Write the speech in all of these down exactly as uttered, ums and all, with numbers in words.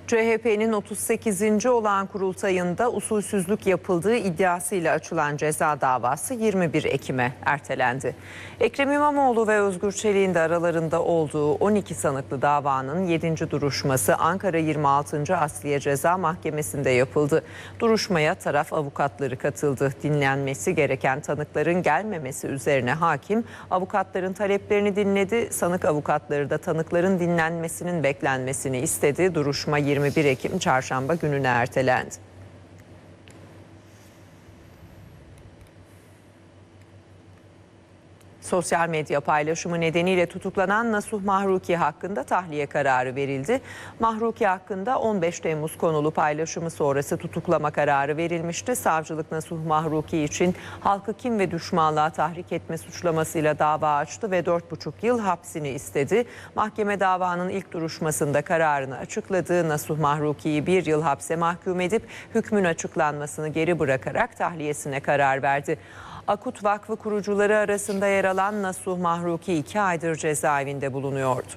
C H P'nin otuz sekizinci olağan kurultayında usulsüzlük yapıldığı iddiasıyla açılan ceza davası yirmi bir Ekim'e ertelendi. Ekrem İmamoğlu ve Özgür Çelik'in de aralarında olduğu on iki sanıklı davanın yedinci duruşması Ankara yirmi altıncı Asliye Ceza Mahkemesi'nde yapıldı. Duruşmaya taraf avukatları katıldı. Dinlenmesi gereken tanıkların gelmemesi üzerine hakim avukatların taleplerini dinledi. Sanık avukatları da tanıkların dinlenmesinin beklenmesini istedi. Duruşma yirmi bir Ekim Çarşamba gününe ertelendi. Sosyal medya paylaşımı nedeniyle tutuklanan Nasuh Mahruki hakkında tahliye kararı verildi. Mahruki hakkında on beş Temmuz konulu paylaşımı sonrası tutuklama kararı verilmişti. Savcılık Nasuh Mahruki için halkı kin ve düşmanlığa tahrik etme suçlamasıyla dava açtı ve dört buçuk yıl hapsini istedi. Mahkeme davanın ilk duruşmasında kararını açıkladı. Nasuh Mahruki'yi bir yıl hapse mahkum edip hükmün açıklanmasını geri bırakarak tahliyesine karar verdi. Akut Vakfı kurucuları arasında yer alan Nasuh Mahruki iki aydır cezaevinde bulunuyordu.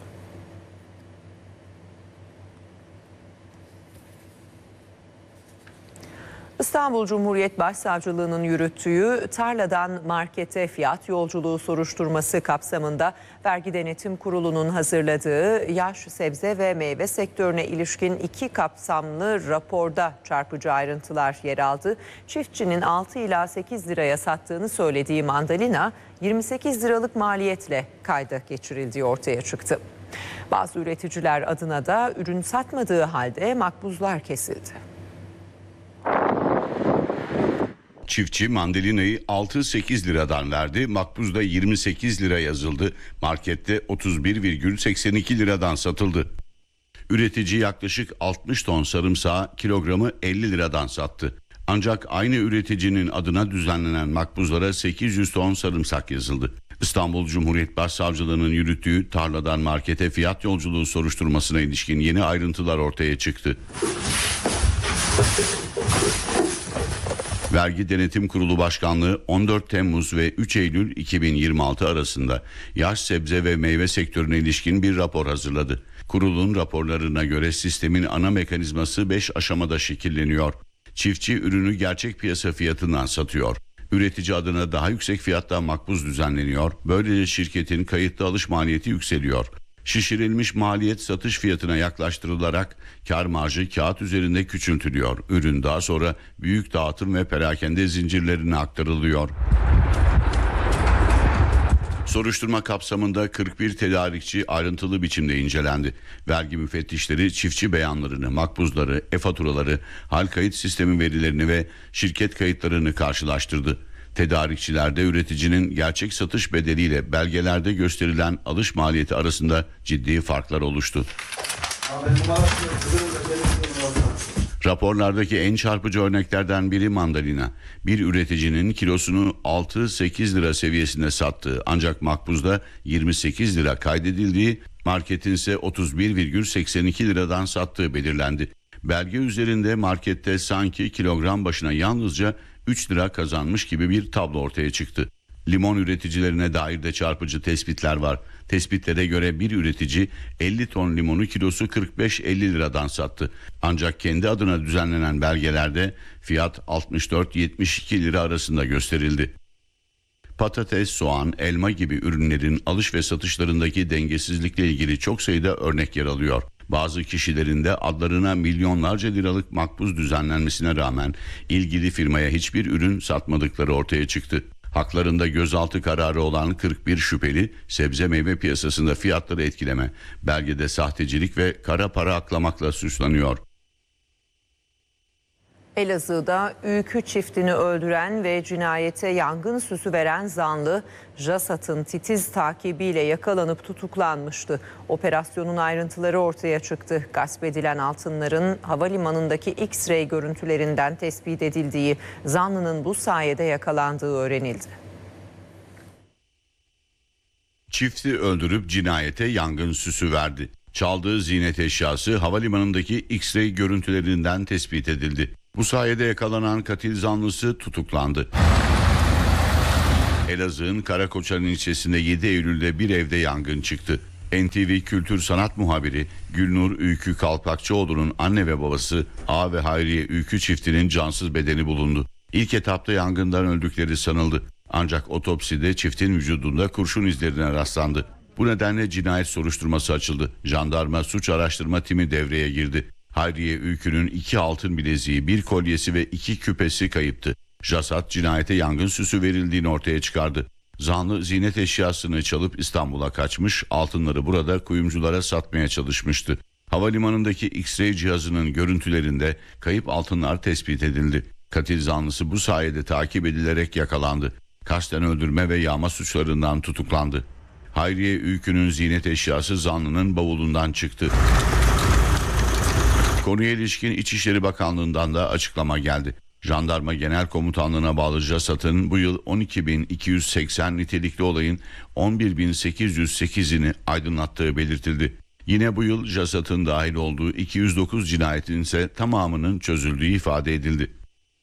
İstanbul Cumhuriyet Başsavcılığı'nın yürüttüğü tarladan markete fiyat yolculuğu soruşturması kapsamında Vergi Denetim Kurulu'nun hazırladığı yaş, sebze ve meyve sektörüne ilişkin iki kapsamlı raporda çarpıcı ayrıntılar yer aldı. Çiftçinin altı ila sekiz liraya sattığını söylediği mandalina yirmi sekiz liralık maliyetle kayda geçirildiği ortaya çıktı. Bazı üreticiler adına da ürün satmadığı halde makbuzlar kesildi. Çiftçi mandalinayı altı sekiz liradan verdi, makbuzda yirmi sekiz lira yazıldı, markette otuz bir virgül seksen iki liradan satıldı. Üretici yaklaşık altmış ton sarımsağı kilogramı elli liradan sattı. Ancak aynı üreticinin adına düzenlenen makbuzlara sekiz yüz ton sarımsak yazıldı. İstanbul Cumhuriyet Başsavcılığı'nın yürüttüğü tarladan markete fiyat yolculuğu soruşturmasına ilişkin yeni ayrıntılar ortaya çıktı. Vergi Denetim Kurulu Başkanlığı on dört Temmuz ve üç Eylül iki bin yirmi altı arasında yaş, sebze ve meyve sektörüne ilişkin bir rapor hazırladı. Kurulun raporlarına göre sistemin ana mekanizması beş aşamada şekilleniyor. Çiftçi ürünü gerçek piyasa fiyatından satıyor. Üretici adına daha yüksek fiyatta makbuz düzenleniyor. Böylece şirketin kayıtlı alış maliyeti yükseliyor. Şişirilmiş maliyet satış fiyatına yaklaştırılarak kar marjı kağıt üzerinde küçültülüyor. Ürün daha sonra büyük dağıtım ve perakende zincirlerine aktarılıyor. Soruşturma kapsamında kırk bir tedarikçi ayrıntılı biçimde incelendi. Vergi müfettişleri çiftçi beyanlarını, makbuzları, e-faturaları, hal kayıt sistemi verilerini ve şirket kayıtlarını karşılaştırdı. Tedarikçilerde üreticinin gerçek satış bedeliyle belgelerde gösterilen alış maliyeti arasında ciddi farklar oluştu. Raporlardaki en çarpıcı örneklerden biri mandalina. Bir üreticinin kilosunu altı sekiz lira seviyesinde sattığı ancak makbuzda yirmi sekiz lira kaydedildiği, marketin ise otuz bir virgül seksen iki liradan sattığı belirlendi. Belge üzerinde markette sanki kilogram başına yalnızca üç lira kazanmış gibi bir tablo ortaya çıktı. Limon üreticilerine dair de çarpıcı tespitler var. Tespitlere göre bir üretici elli ton limonu kilosu kırk beş elli liradan sattı. Ancak kendi adına düzenlenen belgelerde fiyat altmış dört yetmiş iki lira arasında gösterildi. Patates, soğan, elma gibi ürünlerin alış ve satışlarındaki dengesizlikle ilgili çok sayıda örnek yer alıyor. Bazı kişilerin de adlarına milyonlarca liralık makbuz düzenlenmesine rağmen ilgili firmaya hiçbir ürün satmadıkları ortaya çıktı. Haklarında gözaltı kararı olan kırk bir şüpheli sebze meyve piyasasında fiyatları etkileme, belgede sahtecilik ve kara para aklamakla suçlanıyor. Elazığ'da Ülkü çiftini öldüren ve cinayete yangın süsü veren zanlı JASAT'ın titiz takibiyle yakalanıp tutuklanmıştı. Operasyonun ayrıntıları ortaya çıktı. Gasp edilen altınların havalimanındaki X-ray görüntülerinden tespit edildiği, zanlının bu sayede yakalandığı öğrenildi. Çifti öldürüp cinayete yangın süsü verdi. Çaldığı ziynet eşyası havalimanındaki X-ray görüntülerinden tespit edildi. Bu sayede yakalanan katil zanlısı tutuklandı. Elazığ'ın Karakoçan ilçesinde yedi Eylül'de bir evde yangın çıktı. N T V Kültür Sanat Muhabiri Gülnur Ülkü Kalpakçıoğlu'nun anne ve babası A ve Hayriye Ülkü çiftinin cansız bedeni bulundu. İlk etapta yangından öldükleri sanıldı. Ancak otopside çiftin vücudunda kurşun izlerine rastlandı. Bu nedenle cinayet soruşturması açıldı. Jandarma suç araştırma timi devreye girdi. Hayriye Ülkü'nün iki altın bileziği, bir kolyesi ve iki küpesi kayıptı. Jasad cinayete yangın süsü verildiğini ortaya çıkardı. Zanlı ziynet eşyasını çalıp İstanbul'a kaçmış, altınları burada kuyumculara satmaya çalışmıştı. Havalimanındaki X-ray cihazının görüntülerinde kayıp altınlar tespit edildi. Katil zanlısı bu sayede takip edilerek yakalandı. Kasten öldürme ve yağma suçlarından tutuklandı. Hayriye Ülkü'nün ziynet eşyası zanlının bavulundan çıktı. Konuya ilişkin İçişleri Bakanlığı'ndan da açıklama geldi. Jandarma Genel Komutanlığı'na bağlı JASAD'ın bu yıl on iki bin iki yüz seksen nitelikli olayın on bir bin sekiz yüz sekizini aydınlattığı belirtildi. Yine bu yıl JASAD'ın dahil olduğu iki yüz dokuz cinayetin ise tamamının çözüldüğü ifade edildi.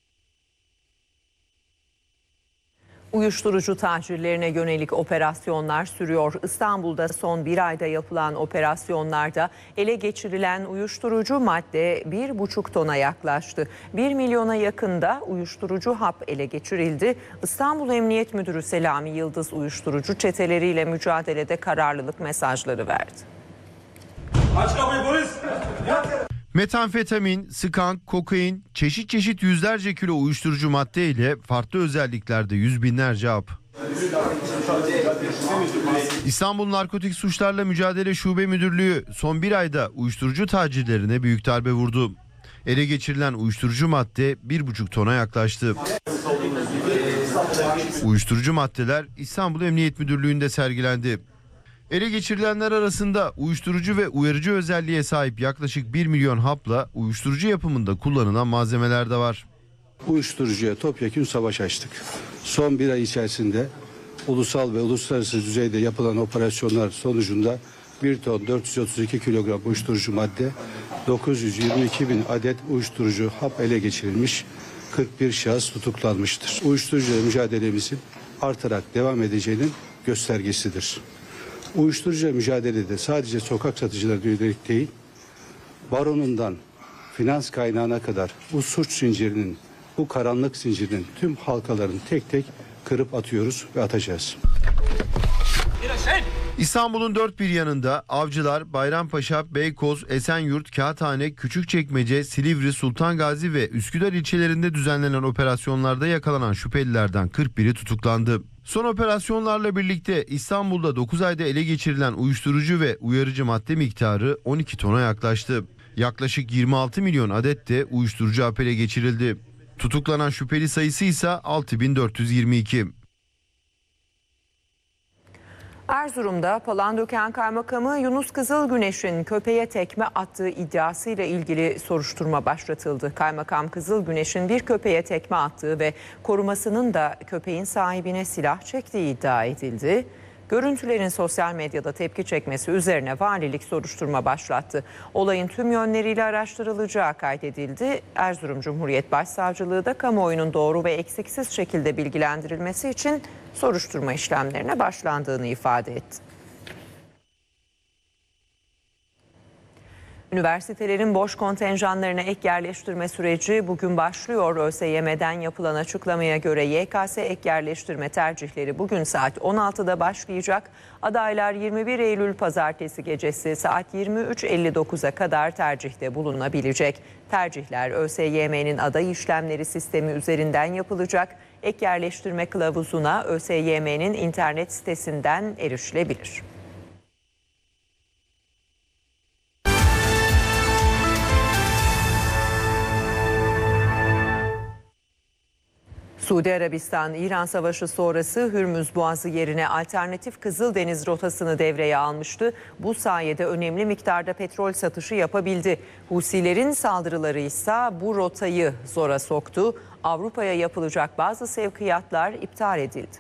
Uyuşturucu tacirlerine yönelik operasyonlar sürüyor. İstanbul'da son bir ayda yapılan operasyonlarda ele geçirilen uyuşturucu madde bir buçuk tona yaklaştı. Bir milyona yakında uyuşturucu hap ele geçirildi. İstanbul Emniyet Müdürü Selami Yıldız uyuşturucu çeteleriyle mücadelede kararlılık mesajları verdi. Aç kapıyı polis! Metamfetamin, skank, kokain, çeşit çeşit yüzlerce kilo uyuşturucu madde ile farklı özelliklerde yüz binlerce hap. İstanbul Narkotik Suçlarla Mücadele Şube Müdürlüğü son bir ayda uyuşturucu tacirlerine büyük darbe vurdu. Ele geçirilen uyuşturucu madde bir buçuk tona yaklaştı. Uyuşturucu maddeler İstanbul Emniyet Müdürlüğü'nde sergilendi. Ele geçirilenler arasında uyuşturucu ve uyarıcı özelliğe sahip yaklaşık bir milyon hapla uyuşturucu yapımında kullanılan malzemeler de var. Uyuşturucuya topyekün savaş açtık. Son bir ay içerisinde ulusal ve uluslararası düzeyde yapılan operasyonlar sonucunda bir ton dört yüz otuz iki kilogram uyuşturucu madde, dokuz yüz yirmi iki bin adet uyuşturucu hap ele geçirilmiş, kırk bir şahıs tutuklanmıştır. Uyuşturucuyla mücadelemizin artarak devam edeceğinin göstergesidir. Uyuşturucu mücadelede sadece sokak satıcıları yönelik değil, baronundan finans kaynağına kadar bu suç zincirinin, bu karanlık zincirinin tüm halkalarını tek tek kırıp atıyoruz ve atacağız. İstanbul'un dört bir yanında Avcılar, Bayrampaşa, Beykoz, Esenyurt, Kağıthane, Küçükçekmece, Silivri, Sultan Gazi ve Üsküdar ilçelerinde düzenlenen operasyonlarda yakalanan şüphelilerden kırk biri tutuklandı. Son operasyonlarla birlikte İstanbul'da dokuz ayda ele geçirilen uyuşturucu ve uyarıcı madde miktarı on iki tona yaklaştı. Yaklaşık yirmi altı milyon adet de uyuşturucu hap ele geçirildi. Tutuklanan şüpheli sayısı ise altı bin dört yüz yirmi iki. Erzurum'da Palandöken Kaymakamı Yunus Kızılgüneş'in köpeğe tekme attığı iddiasıyla ilgili soruşturma başlatıldı. Kaymakam Kızılgüneş'in bir köpeğe tekme attığı ve korumasının da köpeğin sahibine silah çektiği iddia edildi. Görüntülerin sosyal medyada tepki çekmesi üzerine valilik soruşturma başlattı. Olayın tüm yönleriyle araştırılacağı kaydedildi. Erzurum Cumhuriyet Başsavcılığı da kamuoyunun doğru ve eksiksiz şekilde bilgilendirilmesi için soruşturma işlemlerine başlandığını ifade etti. Üniversitelerin boş kontenjanlarına ek yerleştirme süreci bugün başlıyor. ÖSYM'den yapılan açıklamaya göre Y K S ek yerleştirme tercihleri bugün saat on altıda başlayacak. Adaylar yirmi bir Eylül Pazartesi gecesi saat yirmi üç elli dokuza kadar tercihte bulunabilecek. Tercihler ÖSYM'nin aday işlemleri sistemi üzerinden yapılacak. Ek yerleştirme kılavuzuna ÖSYM'nin internet sitesinden erişilebilir. Suudi Arabistan-İran Savaşı sonrası Hürmüz Boğazı yerine alternatif Kızıldeniz rotasını devreye almıştı. Bu sayede önemli miktarda petrol satışı yapabildi. Husilerin saldırıları ise bu rotayı zora soktu. Avrupa'ya yapılacak bazı sevkiyatlar iptal edildi.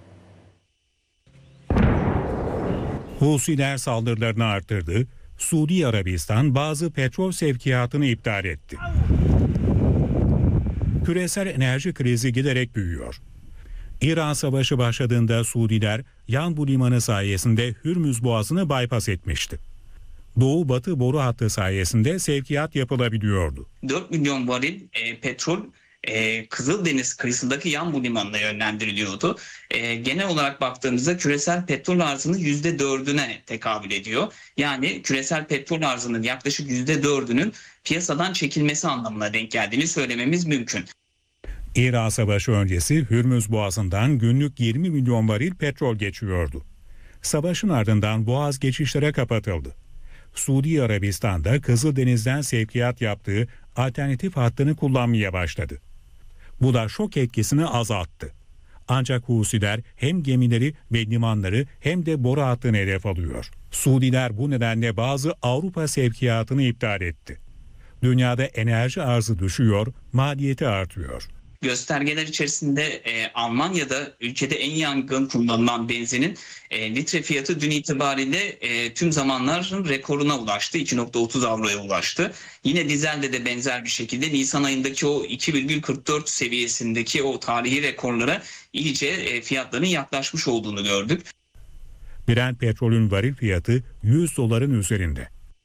Husiler saldırılarını arttırdı. Suudi Arabistan bazı petrol sevkiyatını iptal etti. Küresel enerji krizi giderek büyüyor. İran Savaşı başladığında Suudiler Yanbu Limanı sayesinde Hürmüz Boğazı'nı bypass etmişti. Doğu-batı boru hattı sayesinde sevkiyat yapılabiliyordu. dört milyon varil e, petrol e, Kızıldeniz kıyısındaki Yanbu Limanı'na yönlendiriliyordu. E, genel olarak baktığımızda küresel petrol arzının yüzde dördüne tekabül ediyor. Yani küresel petrol arzının yaklaşık yüzde dördünün piyasadan çekilmesi anlamına denk geldiğini söylememiz mümkün. İran Savaşı öncesi Hürmüz Boğazı'ndan günlük yirmi milyon varil petrol geçiyordu. Savaşın ardından boğaz geçişlere kapatıldı. Suudi Arabistan'da Kızıldeniz'den sevkiyat yaptığı alternatif hattını kullanmaya başladı. Bu da şok etkisini azalttı. Ancak Husiler hem gemileri ve limanları hem de boru hattını hedef alıyor. Suudiler bu nedenle bazı Avrupa sevkiyatını iptal etti. Dünyada enerji arzı düşüyor, maliyeti artıyor. Göstergeler içerisinde e, Almanya'da ülkede en yaygın kullanılan benzinin e, litre fiyatı dün itibariyle e, tüm zamanların rekoruna ulaştı. iki nokta otuz avroya ulaştı. Yine dizelde de benzer bir şekilde Nisan ayındaki o iki virgül kırk dört seviyesindeki o tarihi rekorlara iyice e, fiyatların yaklaşmış olduğunu gördük. Brent petrolün varil fiyatı yüz doların üzerinde.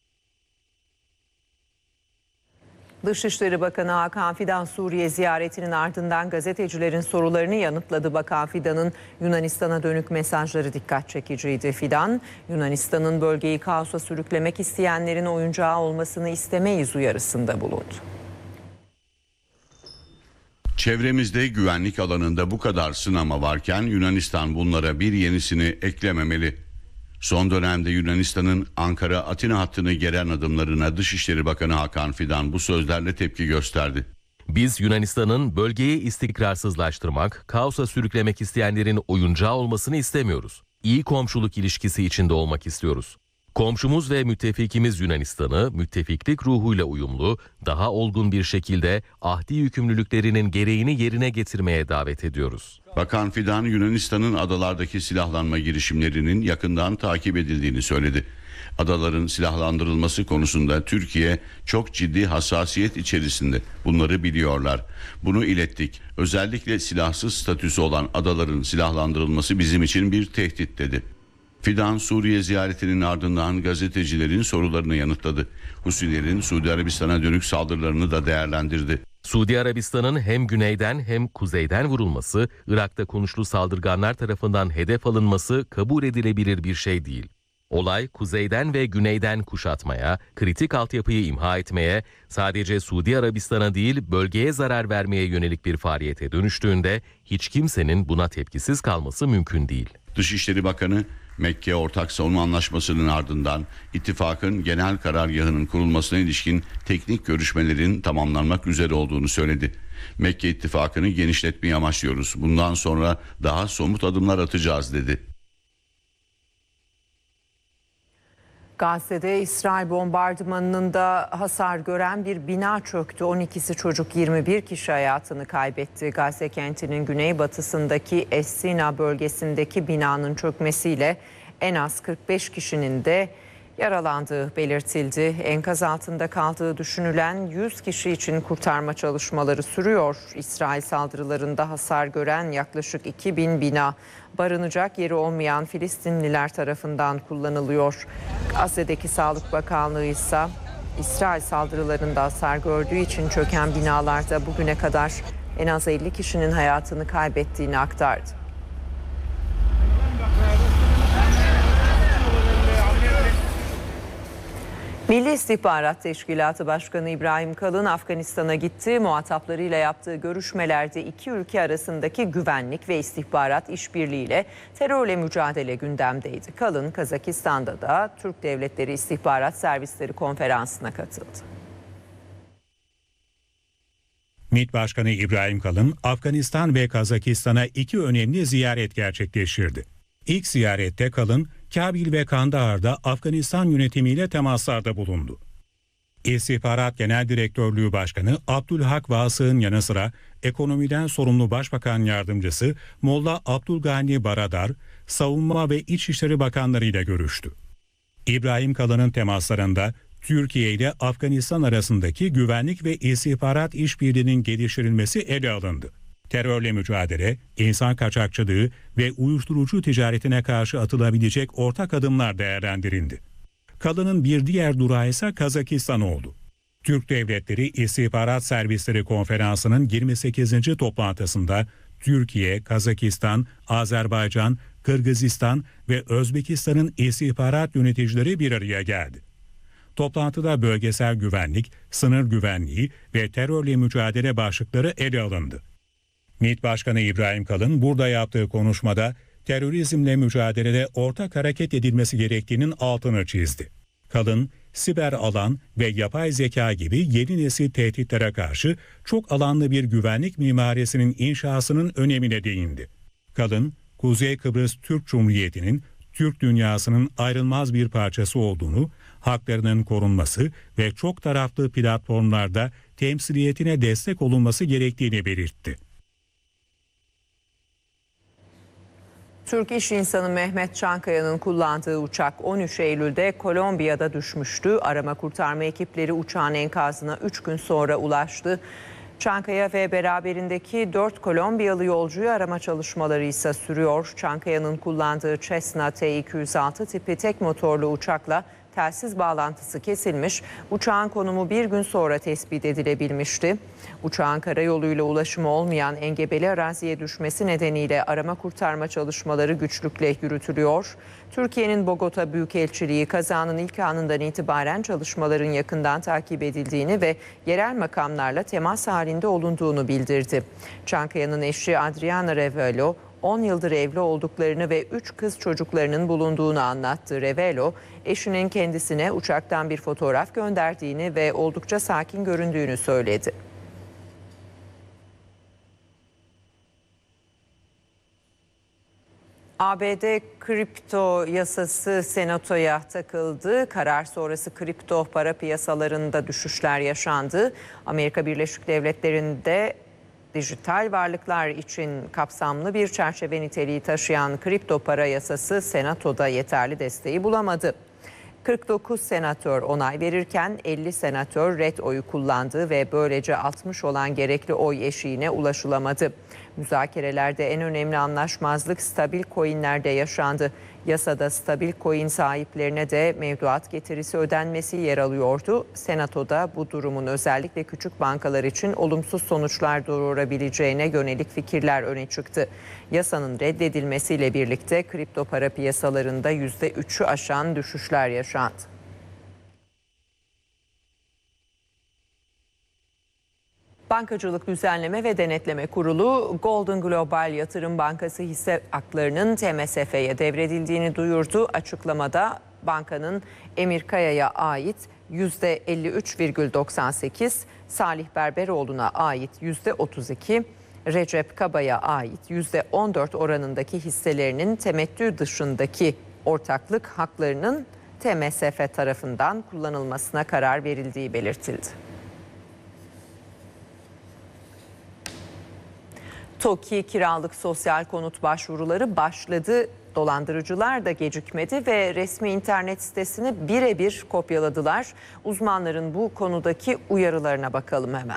Dışişleri Bakanı Hakan Fidan Suriye ziyaretinin ardından gazetecilerin sorularını yanıtladı. Bakan Fidan'ın Yunanistan'a dönük mesajları dikkat çekiciydi. Fidan, Yunanistan'ın bölgeyi kaosa sürüklemek isteyenlerin oyuncağı olmasını istemeyiz uyarısında bulundu. Çevremizde güvenlik alanında bu kadar sınama varken Yunanistan bunlara bir yenisini eklememeli. Son dönemde Yunanistan'ın Ankara-Atina hattını geren adımlarına Dışişleri Bakanı Hakan Fidan bu sözlerle tepki gösterdi. Biz Yunanistan'ın bölgeyi istikrarsızlaştırmak, kaosa sürüklemek isteyenlerin oyuncağı olmasını istemiyoruz. İyi komşuluk ilişkisi içinde olmak istiyoruz. Komşumuz ve müttefikimiz Yunanistan'ı müttefiklik ruhuyla uyumlu, daha olgun bir şekilde ahdi yükümlülüklerinin gereğini yerine getirmeye davet ediyoruz. Bakan Fidan, Yunanistan'ın adalardaki silahlanma girişimlerinin yakından takip edildiğini söyledi. Adaların silahlandırılması konusunda Türkiye çok ciddi hassasiyet içerisinde. Bunları biliyorlar. Bunu ilettik. Özellikle silahsız statüsü olan adaların silahlandırılması bizim için bir tehdit dedi. Fidan, Suriye ziyaretinin ardından gazetecilerin sorularını yanıtladı. Husilerin Suudi Arabistan'a dönük saldırılarını da değerlendirdi. Suudi Arabistan'ın hem güneyden hem kuzeyden vurulması, Irak'ta konuşlu saldırganlar tarafından hedef alınması kabul edilebilir bir şey değil. Olay kuzeyden ve güneyden kuşatmaya, kritik altyapıyı imha etmeye, sadece Suudi Arabistan'a değil bölgeye zarar vermeye yönelik bir faaliyete dönüştüğünde hiç kimsenin buna tepkisiz kalması mümkün değil. Dışişleri Bakanı, Mekke Ortak Savunma Anlaşması'nın ardından ittifakın genel karargahının kurulmasına ilişkin teknik görüşmelerin tamamlanmak üzere olduğunu söyledi. Mekke ittifakını genişletmeyi amaçlıyoruz. Bundan sonra daha somut adımlar atacağız dedi. Gazze'de İsrail bombardımanının da hasar gören bir bina çöktü. on ikisi çocuk, yirmi bir kişi hayatını kaybetti. Gazze kentinin güneybatısındaki Es-Sina bölgesindeki binanın çökmesiyle en az kırk beş kişinin de yaralandığı belirtildi. Enkaz altında kaldığı düşünülen yüz kişi için kurtarma çalışmaları sürüyor. İsrail saldırılarında hasar gören yaklaşık iki bin bina barınacak yeri olmayan Filistinliler tarafından kullanılıyor. Gazze'deki Sağlık Bakanlığı ise İsrail saldırılarında hasar gördüğü için çöken binalarda bugüne kadar en az elli kişinin hayatını kaybettiğini aktardı. Milli İstihbarat Teşkilatı Başkanı İbrahim Kalın Afganistan'a gitti. Muhataplarıyla yaptığı görüşmelerde iki ülke arasındaki güvenlik ve istihbarat işbirliğiyle terörle mücadele gündemdeydi. Kalın, Kazakistan'da da Türk Devletleri İstihbarat Servisleri Konferansı'na katıldı. MİT Başkanı İbrahim Kalın, Afganistan ve Kazakistan'a iki önemli ziyaret gerçekleştirdi. İlk ziyarette Kalın, Kabil ve Kandahar'da Afganistan yönetimiyle temaslarda bulundu. İstihbarat Genel Direktörlüğü Başkanı Abdülhak Vasık'ın yanı sıra ekonomiden sorumlu Başbakan Yardımcısı Molla Abdülgani Baradar, Savunma ve İçişleri Bakanlarıyla görüştü. İbrahim Kalın'ın temaslarında Türkiye ile Afganistan arasındaki güvenlik ve istihbarat işbirliğinin geliştirilmesi ele alındı. Terörle mücadele, insan kaçakçılığı ve uyuşturucu ticaretine karşı atılabilecek ortak adımlar değerlendirildi. Kalının bir diğer durağı ise Kazakistan oldu. Türk Devletleri İstihbarat Servisleri Konferansı'nın yirmi sekizinci toplantısında Türkiye, Kazakistan, Azerbaycan, Kırgızistan ve Özbekistan'ın istihbarat yöneticileri bir araya geldi. Toplantıda bölgesel güvenlik, sınır güvenliği ve terörle mücadele başlıkları ele alındı. MİT Başkanı İbrahim Kalın burada yaptığı konuşmada terörizmle mücadelede ortak hareket edilmesi gerektiğinin altını çizdi. Kalın, siber alan ve yapay zeka gibi yeni nesil tehditlere karşı çok alanlı bir güvenlik mimarisinin inşasının önemine değindi. Kalın, Kuzey Kıbrıs Türk Cumhuriyeti'nin Türk dünyasının ayrılmaz bir parçası olduğunu, haklarının korunması ve çok taraflı platformlarda temsiliyetine destek olunması gerektiğini belirtti. Türk iş insanı Mehmet Çankaya'nın kullandığı uçak on üç Eylül'de Kolombiya'da düşmüştü. Arama kurtarma ekipleri uçağın enkazına üç gün sonra ulaştı. Çankaya ve beraberindeki dört Kolombiyalı yolcuyu arama çalışmaları ise sürüyor. Çankaya'nın kullandığı Cessna T iki yüz altı tipi tek motorlu uçakla telsiz bağlantısı kesilmiş. Uçağın konumu bir gün sonra tespit edilebilmişti. Uçağın karayoluyla ulaşımı olmayan engebeli araziye düşmesi nedeniyle arama kurtarma çalışmaları güçlükle yürütülüyor. Türkiye'nin Bogota Büyükelçiliği kazanın ilk anından itibaren çalışmaların yakından takip edildiğini ve yerel makamlarla temas halinde olunduğunu bildirdi. Çankaya'nın eşi Adriana Revelo, on yıldır evli olduklarını ve üç kız çocuklarının bulunduğunu anlattı. Revelo, eşinin kendisine uçaktan bir fotoğraf gönderdiğini ve oldukça sakin göründüğünü söyledi. A B D kripto yasası senatoya takıldı. Karar sonrası kripto para piyasalarında düşüşler yaşandı. Amerika Birleşik Devletleri'nde dijital varlıklar için kapsamlı bir çerçeve niteliği taşıyan kripto para yasası senatoda yeterli desteği bulamadı. kırk dokuz senatör onay verirken elli senatör ret oyu kullandı ve böylece altmış olan gerekli oy eşiğine ulaşılamadı. Müzakerelerde en önemli anlaşmazlık stabil coinlerde yaşandı. Yasada stabil coin sahiplerine de mevduat getirisi ödenmesi yer alıyordu. Senatoda bu durumun özellikle küçük bankalar için olumsuz sonuçlar doğurabileceğine yönelik fikirler öne çıktı. Yasanın reddedilmesiyle birlikte kripto para piyasalarında yüzde üçü aşan düşüşler yaşandı. Bankacılık Düzenleme ve Denetleme Kurulu, Golden Global Yatırım Bankası hisse haklarının T M S F'ye devredildiğini duyurdu. Açıklamada bankanın Emir Kaya'ya ait yüzde elli üç virgül doksan sekiz, Salih Berberoğlu'na ait yüzde otuz iki, Recep Kaba'ya ait yüzde on dört oranındaki hisselerinin temettü dışındaki ortaklık haklarının T M S F tarafından kullanılmasına karar verildiği belirtildi. TOKİ kiralık sosyal konut başvuruları başladı. Dolandırıcılar da gecikmedi ve resmi internet sitesini birebir kopyaladılar. Uzmanların bu konudaki uyarılarına bakalım hemen.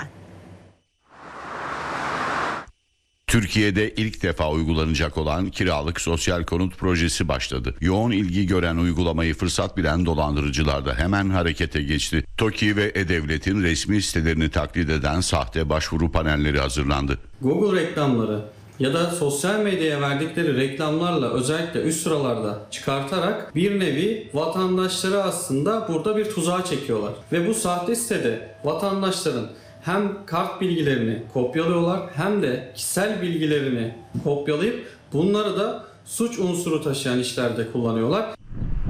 Türkiye'de ilk defa uygulanacak olan kiralık sosyal konut projesi başladı. Yoğun ilgi gören uygulamayı fırsat bilen dolandırıcılar da hemen harekete geçti. TOKİ ve E-Devlet'in resmi sitelerini taklit eden sahte başvuru panelleri hazırlandı. Google reklamları ya da sosyal medyaya verdikleri reklamlarla özellikle üst sıralarda çıkartarak bir nevi vatandaşları aslında burada bir tuzağa çekiyorlar. Ve bu sahte sitede vatandaşların hem kart bilgilerini kopyalıyorlar hem de kişisel bilgilerini kopyalayıp bunları da suç unsuru taşıyan işlerde kullanıyorlar.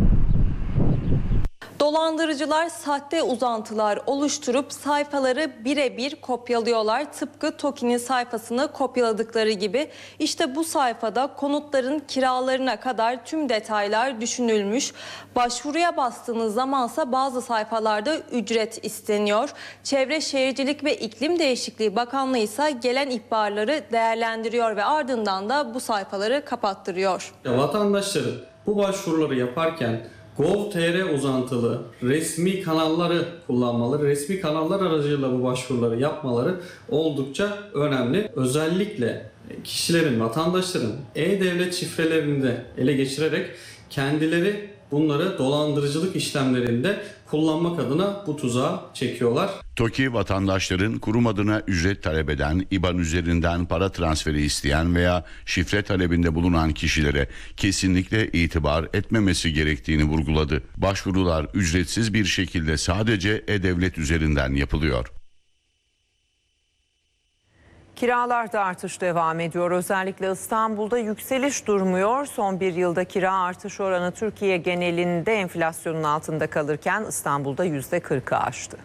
Dolandırıcılar sahte uzantılar oluşturup sayfaları birebir kopyalıyorlar. Tıpkı TOKİ'nin sayfasını kopyaladıkları gibi. İşte bu sayfada konutların kiralarına kadar tüm detaylar düşünülmüş. Başvuruya bastığınız zamansa bazı sayfalarda ücret isteniyor. Çevre Şehircilik ve İklim Değişikliği Bakanlığı ise gelen ihbarları değerlendiriyor ve ardından da bu sayfaları kapattırıyor. Vatandaşların bu başvuruları yaparken Gov.tr uzantılı resmi kanalları kullanmaları, resmi kanallar aracılığıyla bu başvuruları yapmaları oldukça önemli. Özellikle kişilerin, vatandaşların e-devlet şifrelerini de ele geçirerek kendileri bunları dolandırıcılık işlemlerinde kullanmak adına bu tuzağa çekiyorlar. TOKİ vatandaşların kurum adına ücret talep eden, İ B A N üzerinden para transferi isteyen veya şifre talebinde bulunan kişilere kesinlikle itibar etmemesi gerektiğini vurguladı. Başvurular ücretsiz bir şekilde sadece e-devlet üzerinden yapılıyor. Kiralarda artış devam ediyor. Özellikle İstanbul'da yükseliş durmuyor. Son bir yılda kira artış oranı Türkiye genelinde enflasyonun altında kalırken İstanbul'da yüzde kırkı aştı.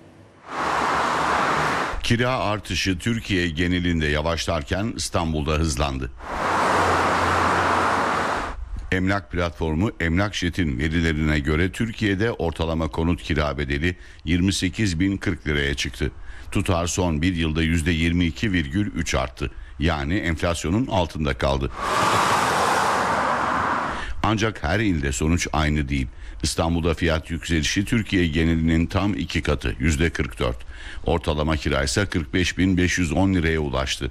Kira artışı Türkiye genelinde yavaşlarken İstanbul'da hızlandı. Emlak platformu Emlakjet'in verilerine göre Türkiye'de ortalama konut kira bedeli yirmi sekiz bin kırk liraya çıktı. Tutar son bir yılda yüzde yirmi iki virgül üç arttı. Yani enflasyonun altında kaldı. Ancak her ilde sonuç aynı değil. İstanbul'da fiyat yükselişi Türkiye genelinin tam iki katı, yüzde kırk dört. Ortalama kira ise kırk beş bin beş yüz on liraya ulaştı.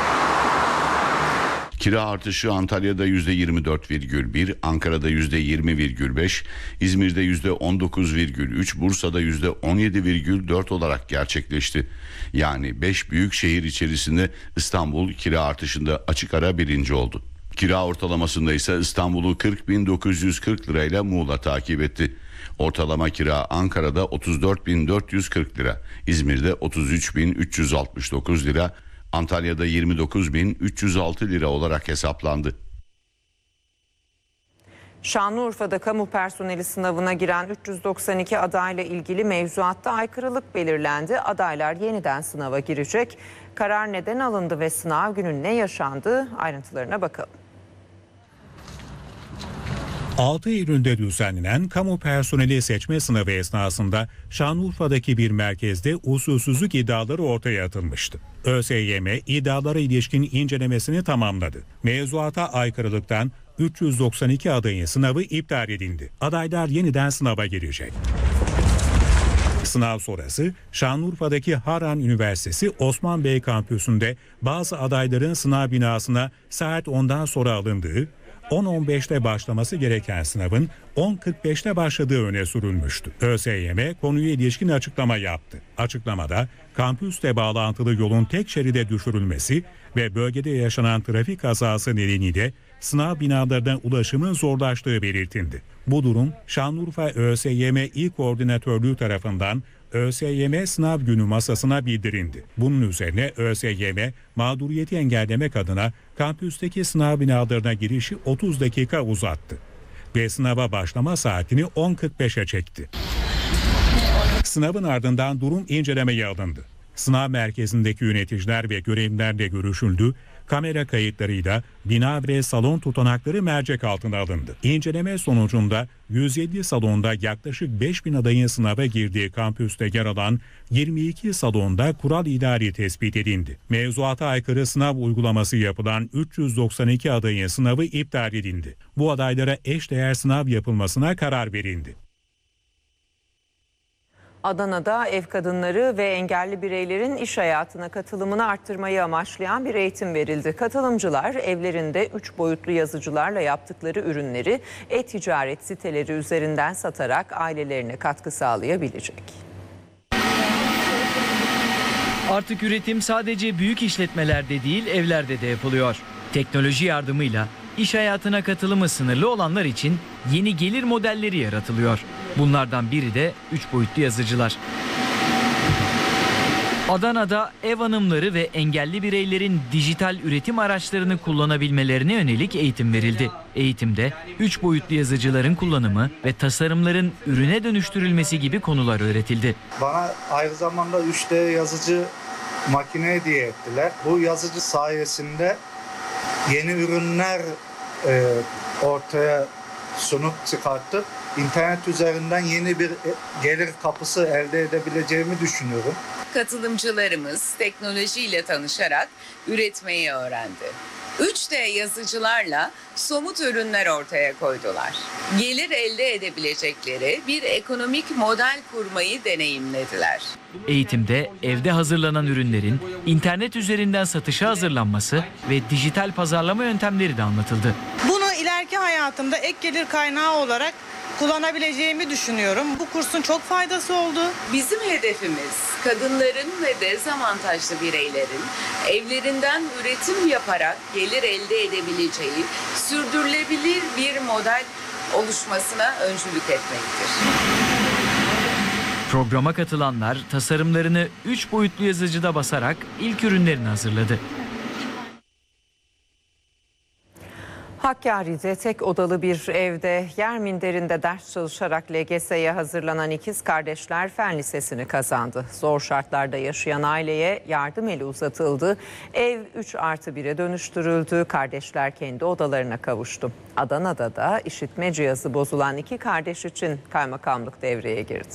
Kira artışı Antalya'da yüzde yirmi dört virgül bir, Ankara'da yüzde yirmi virgül beş, İzmir'de yüzde on dokuz virgül üç, Bursa'da yüzde on yedi virgül dört olarak gerçekleşti. Yani beş büyük şehir içerisinde İstanbul kira artışında açık ara birinci oldu. Kira ortalamasında ise İstanbul'u kırk bin dokuz yüz kırk lirayla Muğla takip etti. Ortalama kira Ankara'da otuz dört bin dört yüz kırk lira, İzmir'de otuz üç bin üç yüz altmış dokuz lira, Antalya'da yirmi dokuz bin üç yüz altı lira olarak hesaplandı. Şanlıurfa'da kamu personeli sınavına giren üç yüz doksan iki adayla ilgili mevzuatta aykırılık belirlendi. Adaylar yeniden sınava girecek. Karar neden alındı ve sınav günü ne yaşandı? Ayrıntılarına bakalım. altı Eylül'de düzenlenen kamu personeli seçme sınavı esnasında Şanlıurfa'daki bir merkezde usulsüzlük iddiaları ortaya atılmıştı. ÖSYM iddialara ilişkin incelemesini tamamladı. Mevzuata aykırılıktan üç yüz doksan iki adayın sınavı iptal edildi. Adaylar yeniden sınava girecek. Sınav sonrası Şanlıurfa'daki Harran Üniversitesi Osman Bey kampüsünde bazı adayların sınav binasına saat ondan sonra alındığı, on on beşte başlaması gereken sınavın on kırk beşte başladığı öne sürülmüştü. ÖSYM konuya ilişkin açıklama yaptı. Açıklamada kampüste bağlantılı yolun tek şeride düşürülmesi ve bölgede yaşanan trafik kazası nedeniyle sınav binalarına ulaşımın zorlaştığı belirtildi. Bu durum Şanlıurfa ÖSYM İl Koordinatörlüğü tarafından ÖSYM sınav günü masasına bildirildi. Bunun üzerine ÖSYM mağduriyeti engellemek adına kampüsteki sınav binalarına girişi otuz dakika uzattı ve sınava başlama saatini on kırk beşe çekti. Sınavın ardından durum incelemeye alındı. Sınav merkezindeki yöneticiler ve görevlilerle görüşüldü. Kamera kayıtlarıyla bina ve salon tutanakları mercek altına alındı. İnceleme sonucunda yüz yedi salonda yaklaşık beş bin adayın sınava girdiği kampüste yer alan yirmi iki salonda kural ihlali tespit edildi. Mevzuata aykırı sınav uygulaması yapılan üç yüz doksan iki adayın sınavı iptal edildi. Bu adaylara eşdeğer sınav yapılmasına karar verildi. Adana'da ev kadınları ve engelli bireylerin iş hayatına katılımını arttırmayı amaçlayan bir eğitim verildi. Katılımcılar evlerinde üç boyutlu yazıcılarla yaptıkları ürünleri e-ticaret siteleri üzerinden satarak ailelerine katkı sağlayabilecek. Artık üretim sadece büyük işletmelerde değil, evlerde de yapılıyor. Teknoloji yardımıyla iş hayatına katılımı sınırlı olanlar için yeni gelir modelleri yaratılıyor. Bunlardan biri de üç boyutlu yazıcılar. Adana'da ev hanımları ve engelli bireylerin dijital üretim araçlarını kullanabilmelerine yönelik eğitim verildi. Eğitimde üç boyutlu yazıcıların kullanımı ve tasarımların ürüne dönüştürülmesi gibi konular öğretildi. Bana aynı zamanda üç D yazıcı makine hediye ettiler. Bu yazıcı sayesinde yeni ürünler e, ortaya sunup çıkartıp internet üzerinden yeni bir gelir kapısı elde edebileceğimi düşünüyorum. Katılımcılarımız teknolojiyle tanışarak üretmeyi öğrendi. üç D yazıcılarla somut ürünler ortaya koydular. Gelir elde edebilecekleri bir ekonomik model kurmayı deneyimlediler. Eğitimde evde hazırlanan ürünlerin internet üzerinden satışa hazırlanması ve dijital pazarlama yöntemleri de anlatıldı. Bunu ileriki hayatımda ek gelir kaynağı olarak kullanabileceğimi düşünüyorum. Bu kursun çok faydası oldu. Bizim hedefimiz kadınların ve dezavantajlı bireylerin evlerinden üretim yaparak gelir elde edebileceği sürdürülebilir bir model oluşmasına öncülük etmektir. Programa katılanlar tasarımlarını üç boyutlu yazıcıda basarak ilk ürünlerini hazırladı. Hakkari'de tek odalı bir evde yer minderinde ders çalışarak L G S'ye hazırlanan ikiz kardeşler fen lisesini kazandı. Zor şartlarda yaşayan aileye yardım eli uzatıldı. Ev üç artı bire dönüştürüldü. Kardeşler kendi odalarına kavuştu. Adana'da da işitme cihazı bozulan iki kardeş için kaymakamlık devreye girdi.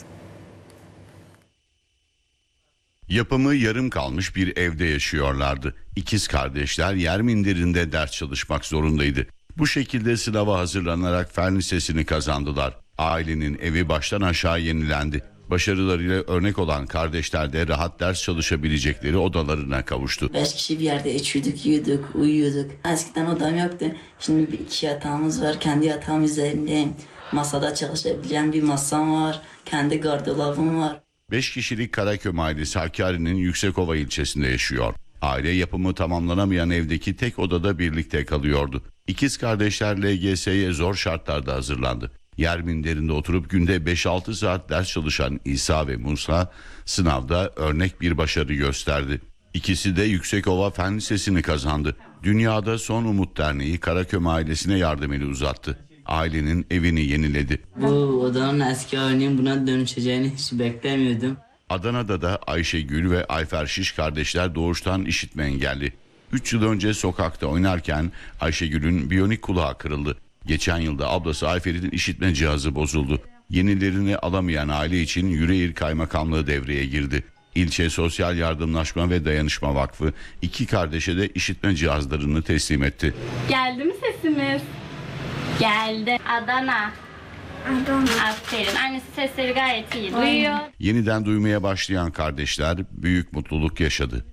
Yapımı yarım kalmış bir evde yaşıyorlardı. İkiz kardeşler yer minderinde ders çalışmak zorundaydı. Bu şekilde sınava hazırlanarak fen lisesini kazandılar. Ailenin evi baştan aşağı yenilendi. Başarılarıyla örnek olan kardeşler de rahat ders çalışabilecekleri odalarına kavuştu. Beş kişi bir yerde içiyorduk, yiyorduk, uyuyorduk. Eskiden odam yoktu. Şimdi bir iki yatağımız var. Kendi yatağım üzerindeyim. Masada çalışabileceğim bir masam var. Kendi gardırobum var. Beş kişilik Karaköy ailesi Hakkari'nin Yüksekova ilçesinde yaşıyor. Aile yapımı tamamlanamayan evdeki tek odada birlikte kalıyordu. İkiz kardeşler L G S'ye zor şartlarda hazırlandı. Yer minderinde oturup günde beş altı saat ders çalışan İsa ve Musa sınavda örnek bir başarı gösterdi. İkisi de Yüksekova Fen Lisesi'ni kazandı. Dünyada Son Umut Derneği Karaköy ailesine yardım eli uzattı. Ailenin evini yeniledi. Bu odanın eski halinin buna dönüşeceğini hiç beklemiyordum. Adana'da da Ayşegül ve Ayfer Şiş kardeşler doğuştan işitme engelli. üç yıl önce sokakta oynarken Ayşegül'ün biyonik kulağı kırıldı. Geçen yılda ablası Ayfer'in işitme cihazı bozuldu. Yenilerini alamayan aile için Yüreğir Kaymakamlığı devreye girdi. İlçe Sosyal Yardımlaşma ve Dayanışma Vakfı iki kardeşe de işitme cihazlarını teslim etti. Geldi mi sesimiz? Geldi. Adana. Adana. Aferin. Annesi sesleri gayet iyi duyuyor. Yeniden duymaya başlayan kardeşler büyük mutluluk yaşadı.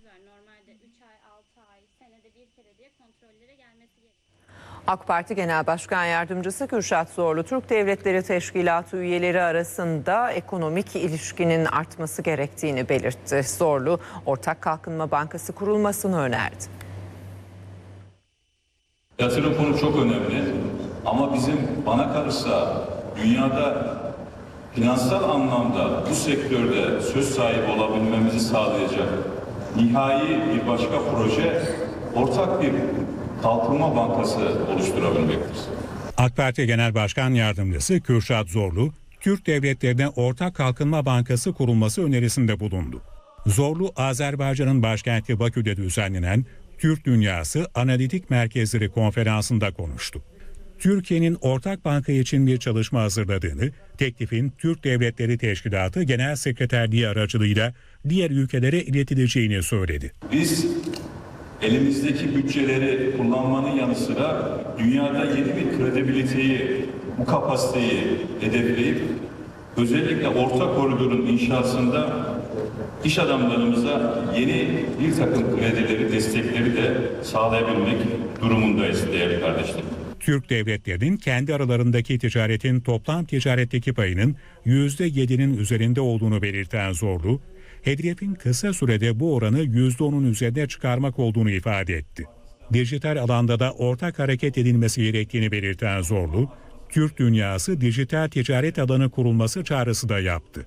AK Parti Genel Başkan Yardımcısı Kürşat Zorlu, Türk Devletleri Teşkilatı üyeleri arasında ekonomik ilişkinin artması gerektiğini belirtti. Zorlu, Ortak Kalkınma Bankası kurulmasını önerdi. Yatırım konu çok önemli ama bizim bana kalırsa dünyada finansal anlamda bu sektörde söz sahibi olabilmemizi sağlayacak nihai bir başka proje ortak bir kalkınma bankası oluşturabilmektir. AK Parti Genel Başkan Yardımcısı Kürşat Zorlu, Türk devletlerine Ortak Kalkınma Bankası kurulması önerisinde bulundu. Zorlu, Azerbaycan'ın başkenti Bakü'de düzenlenen Türk Dünyası Analitik Merkezleri Konferansı'nda konuştu. Türkiye'nin ortak banka için bir çalışma hazırladığını, teklifin Türk Devletleri Teşkilatı Genel Sekreterliği aracılığıyla diğer ülkelere iletileceğini söyledi. Biz elimizdeki bütçeleri kullanmanın yanı sıra dünyada yeni bir kredibiliteyi, bu kapasiteyi hedefleyip özellikle orta koridorun inşasında iş adamlarımıza yeni bir takım kredileri, destekleri de sağlayabilmek durumundayız değerli kardeşlerim. Türk devletlerinin kendi aralarındaki ticaretin toplam ticaretteki payının yüzde yedinin üzerinde olduğunu belirten Zorlu, hedefin kısa sürede bu oranı yüzde onun üzerine çıkarmak olduğunu ifade etti. Dijital alanda da ortak hareket edilmesi gerektiğini belirten Zorlu, Türk Dünyası dijital ticaret alanı kurulması çağrısı da yaptı.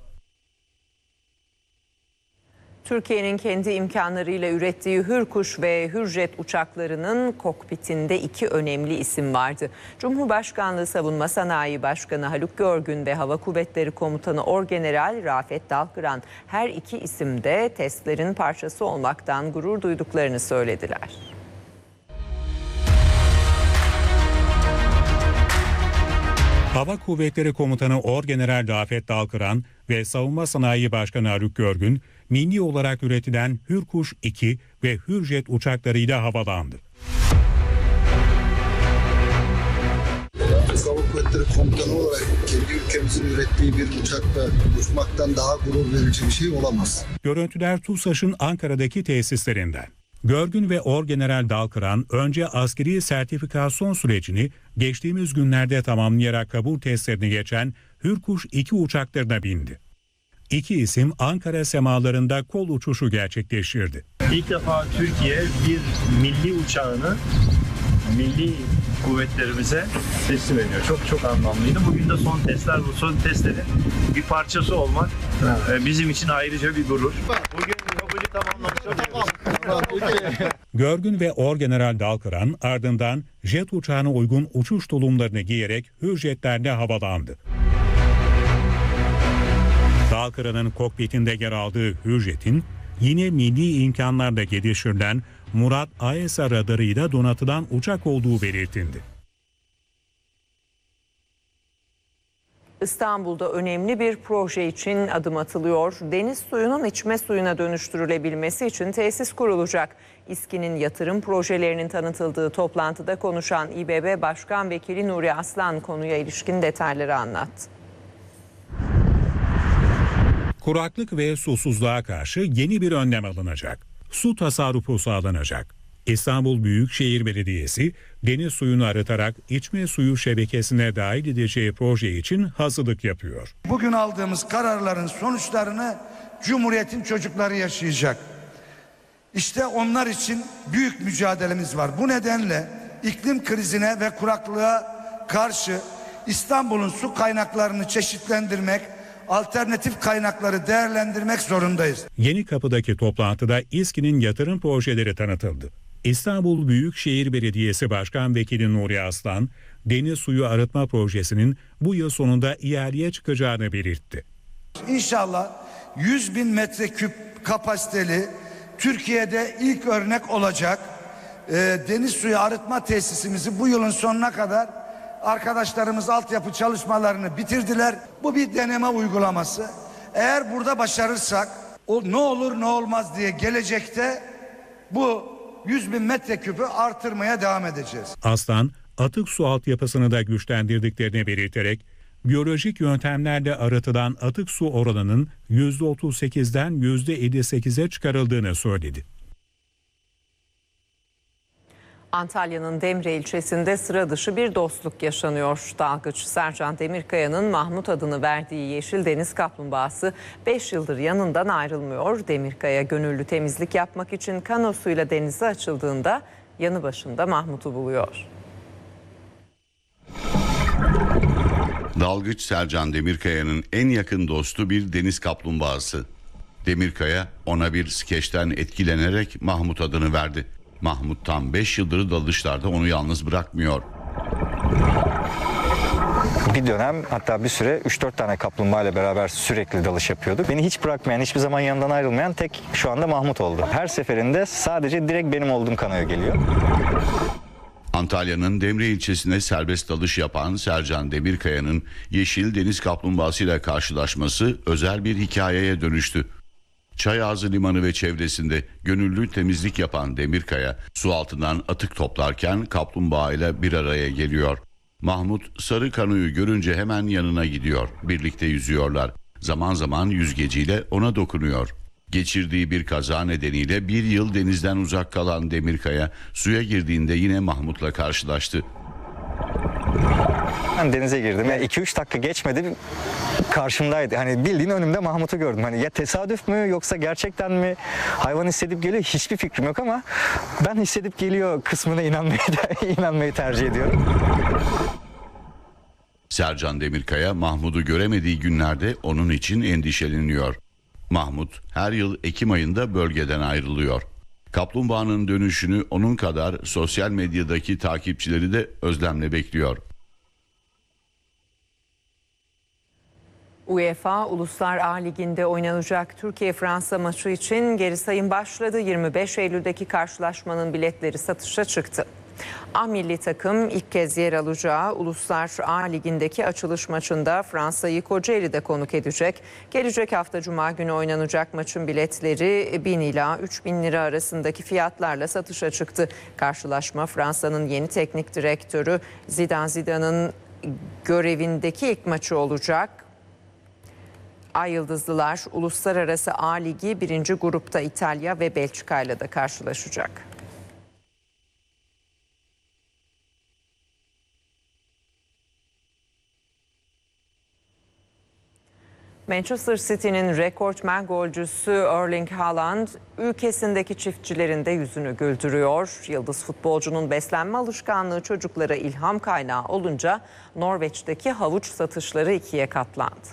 Türkiye'nin kendi imkanlarıyla ürettiği Hürkuş ve Hürjet uçaklarının kokpitinde iki önemli isim vardı. Cumhurbaşkanlığı Savunma Sanayi Başkanı Haluk Görgün ve Hava Kuvvetleri Komutanı Orgeneral Rafet Dalkıran her iki isim de testlerin parçası olmaktan gurur duyduklarını söylediler. Hava Kuvvetleri Komutanı Orgeneral Rafet Dalkıran ve Savunma Sanayi Başkanı Haluk Görgün, milli olarak üretilen Hürkuş iki ve Hürjet uçaklarıyla havalandı. Kuvvetleri Komutanı olarak kendi ülkemizin ürettiği bir uçakla uçmaktan daha gurur verici bir şey olamaz. Görüntüler TUSAŞ'ın Ankara'daki tesislerinden. Görgün ve Orgeneral Dalkıran önce askeri sertifikasyon sürecini geçtiğimiz günlerde tamamlayarak kabul testlerini geçen Hürkuş iki uçaklarına bindi. İki isim Ankara semalarında kol uçuşu gerçekleştirdi. İlk defa Türkiye bir milli uçağını milli kuvvetlerimize teslim ediyor. Çok çok anlamlıydı. Bugün de son testler, bu son testlerin bir parçası olmak evet. bizim için ayrıca bir gurur. Bugün kabulü tamamlamış. Görgün ve Orgeneral Dalkıran ardından jet uçağına uygun uçuş tulumlarını giyerek Hürjetlerle havalandı. Dalkıran'ın kokpitinde yer aldığı Hürjet'in yine milli imkanlarla geliştirilen Murat A E S A radarıyla donatılan uçak olduğu belirtildi. İstanbul'da önemli bir proje için adım atılıyor. Deniz suyunun içme suyuna dönüştürülebilmesi için tesis kurulacak. İSKİ'nin yatırım projelerinin tanıtıldığı toplantıda konuşan İ B B Başkan Vekili Nuri Aslan konuya ilişkin detayları anlattı. Kuraklık ve susuzluğa karşı yeni bir önlem alınacak. Su tasarrufu sağlanacak. İstanbul Büyükşehir Belediyesi deniz suyunu arıtarak içme suyu şebekesine dahil edeceği proje için hazırlık yapıyor. Bugün aldığımız kararların sonuçlarını Cumhuriyet'in çocukları yaşayacak. İşte onlar için büyük mücadelemiz var. Bu nedenle iklim krizine ve kuraklığa karşı İstanbul'un su kaynaklarını çeşitlendirmek, alternatif kaynakları değerlendirmek zorundayız. Yenikapı'daki toplantıda İSKİ'nin yatırım projeleri tanıtıldı. İstanbul Büyükşehir Belediyesi Başkan Vekili Nuri Aslan, deniz suyu arıtma projesinin bu yıl sonunda ihaleye çıkacağını belirtti. İnşallah yüz bin metreküp kapasiteli Türkiye'de ilk örnek olacak e, deniz suyu arıtma tesisimizi bu yılın sonuna kadar arkadaşlarımız altyapı çalışmalarını bitirdiler. Bu bir deneme uygulaması. Eğer burada başarırsak o ne olur ne olmaz diye gelecekte bu yüz bin metreküpü artırmaya devam edeceğiz. Aslan, atık su altyapısını da güçlendirdiklerini belirterek, biyolojik yöntemlerle arıtılan atık su oranının yüzde otuz sekizden yüzde elli sekize çıkarıldığını söyledi. Antalya'nın Demre ilçesinde sıra dışı bir dostluk yaşanıyor. Dalgıç Sercan Demirkaya'nın Mahmut adını verdiği yeşil deniz kaplumbağası beş yıldır yanından ayrılmıyor. Demirkaya gönüllü temizlik yapmak için kanosuyla denize açıldığında yanı başında Mahmut'u buluyor. Dalgıç Sercan Demirkaya'nın en yakın dostu bir deniz kaplumbağası. Demirkaya ona bir skeçten etkilenerek Mahmut adını verdi. Mahmut tam beş yıldır dalışlarda onu yalnız bırakmıyor. Bir dönem hatta bir süre üç dört tane kaplumbağa ile beraber sürekli dalış yapıyordu. Beni hiç bırakmayan, hiçbir zaman yanından ayrılmayan tek şu anda Mahmut oldu. Her seferinde sadece direkt benim olduğum kanoya geliyor. Antalya'nın Demre ilçesinde serbest dalış yapan Sercan Demirkaya'nın yeşil deniz kaplumbağasıyla karşılaşması özel bir hikayeye dönüştü. Çayazı Limanı ve çevresinde gönüllü temizlik yapan Demirkaya su altından atık toplarken kaplumbağa ile bir araya geliyor. Mahmut sarı kanoyu görünce hemen yanına gidiyor. Birlikte yüzüyorlar. Zaman zaman yüzgeciyle ona dokunuyor. Geçirdiği bir kaza nedeniyle bir yıl denizden uzak kalan Demirkaya suya girdiğinde yine Mahmut'la karşılaştı. Ben denize girdim. Yani iki üç dakika geçmedi karşımdaydı. Hani bildiğin önümde Mahmut'u gördüm. Hani ya tesadüf mü yoksa gerçekten mi hayvan hissedip geliyor hiçbir fikrim yok ama ben hissedip geliyor kısmına inanmayı inanmayı tercih ediyorum. Sercan Demirkaya Mahmut'u göremediği günlerde onun için endişeleniyor. Mahmut her yıl Ekim ayında bölgeden ayrılıyor. Kaplumbağanın dönüşünü onun kadar sosyal medyadaki takipçileri de özlemle bekliyor. UEFA Uluslar A Ligi'nde oynanacak Türkiye-Fransa maçı için geri sayım başladı. yirmi beş Eylül'deki karşılaşmanın biletleri satışa çıktı. A milli takım ilk kez yer alacağı Uluslar A Ligi'ndeki açılış maçında Fransa'yı Kocaeli'de konuk edecek. Gelecek hafta Cuma günü oynanacak maçın biletleri bin ila üç bin lira arasındaki fiyatlarla satışa çıktı. Karşılaşma Fransa'nın yeni teknik direktörü Zidane Zidane'ın görevindeki ilk maçı olacak. Ay Yıldızlılar Uluslararası A Ligi birinci grupta İtalya ve Belçika ile de karşılaşacak. Manchester City'nin rekortmen golcüsü Erling Haaland ülkesindeki çiftçilerin de yüzünü güldürüyor. Yıldız futbolcunun beslenme alışkanlığı çocuklara ilham kaynağı olunca Norveç'teki havuç satışları ikiye katlandı.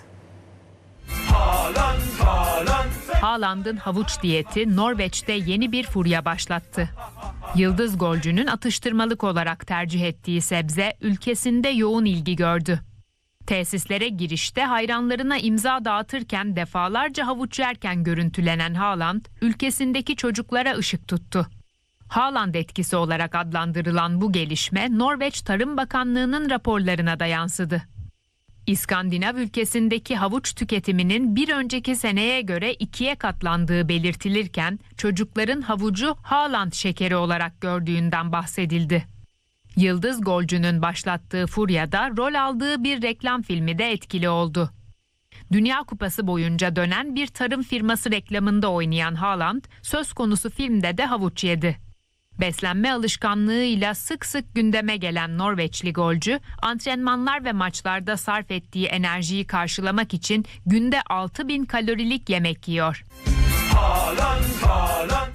Haaland'ın havuç diyeti Norveç'te yeni bir furya başlattı. Yıldız golcünün atıştırmalık olarak tercih ettiği sebze ülkesinde yoğun ilgi gördü. Tesislere girişte hayranlarına imza dağıtırken defalarca havuç yerken görüntülenen Haaland, ülkesindeki çocuklara ışık tuttu. Haaland etkisi olarak adlandırılan bu gelişme Norveç Tarım Bakanlığı'nın raporlarına da yansıdı. İskandinav ülkesindeki havuç tüketiminin bir önceki seneye göre ikiye katlandığı belirtilirken çocukların havucu Haaland şekeri olarak gördüğünden bahsedildi. Yıldız golcünün başlattığı furyada rol aldığı bir reklam filmi de etkili oldu. Dünya Kupası boyunca dönen bir tarım firması reklamında oynayan Haaland, söz konusu filmde de havuç yedi. Beslenme alışkanlığıyla sık sık gündeme gelen Norveçli golcü, antrenmanlar ve maçlarda sarf ettiği enerjiyi karşılamak için günde altı bin kalorilik yemek yiyor. Haaland, Haaland.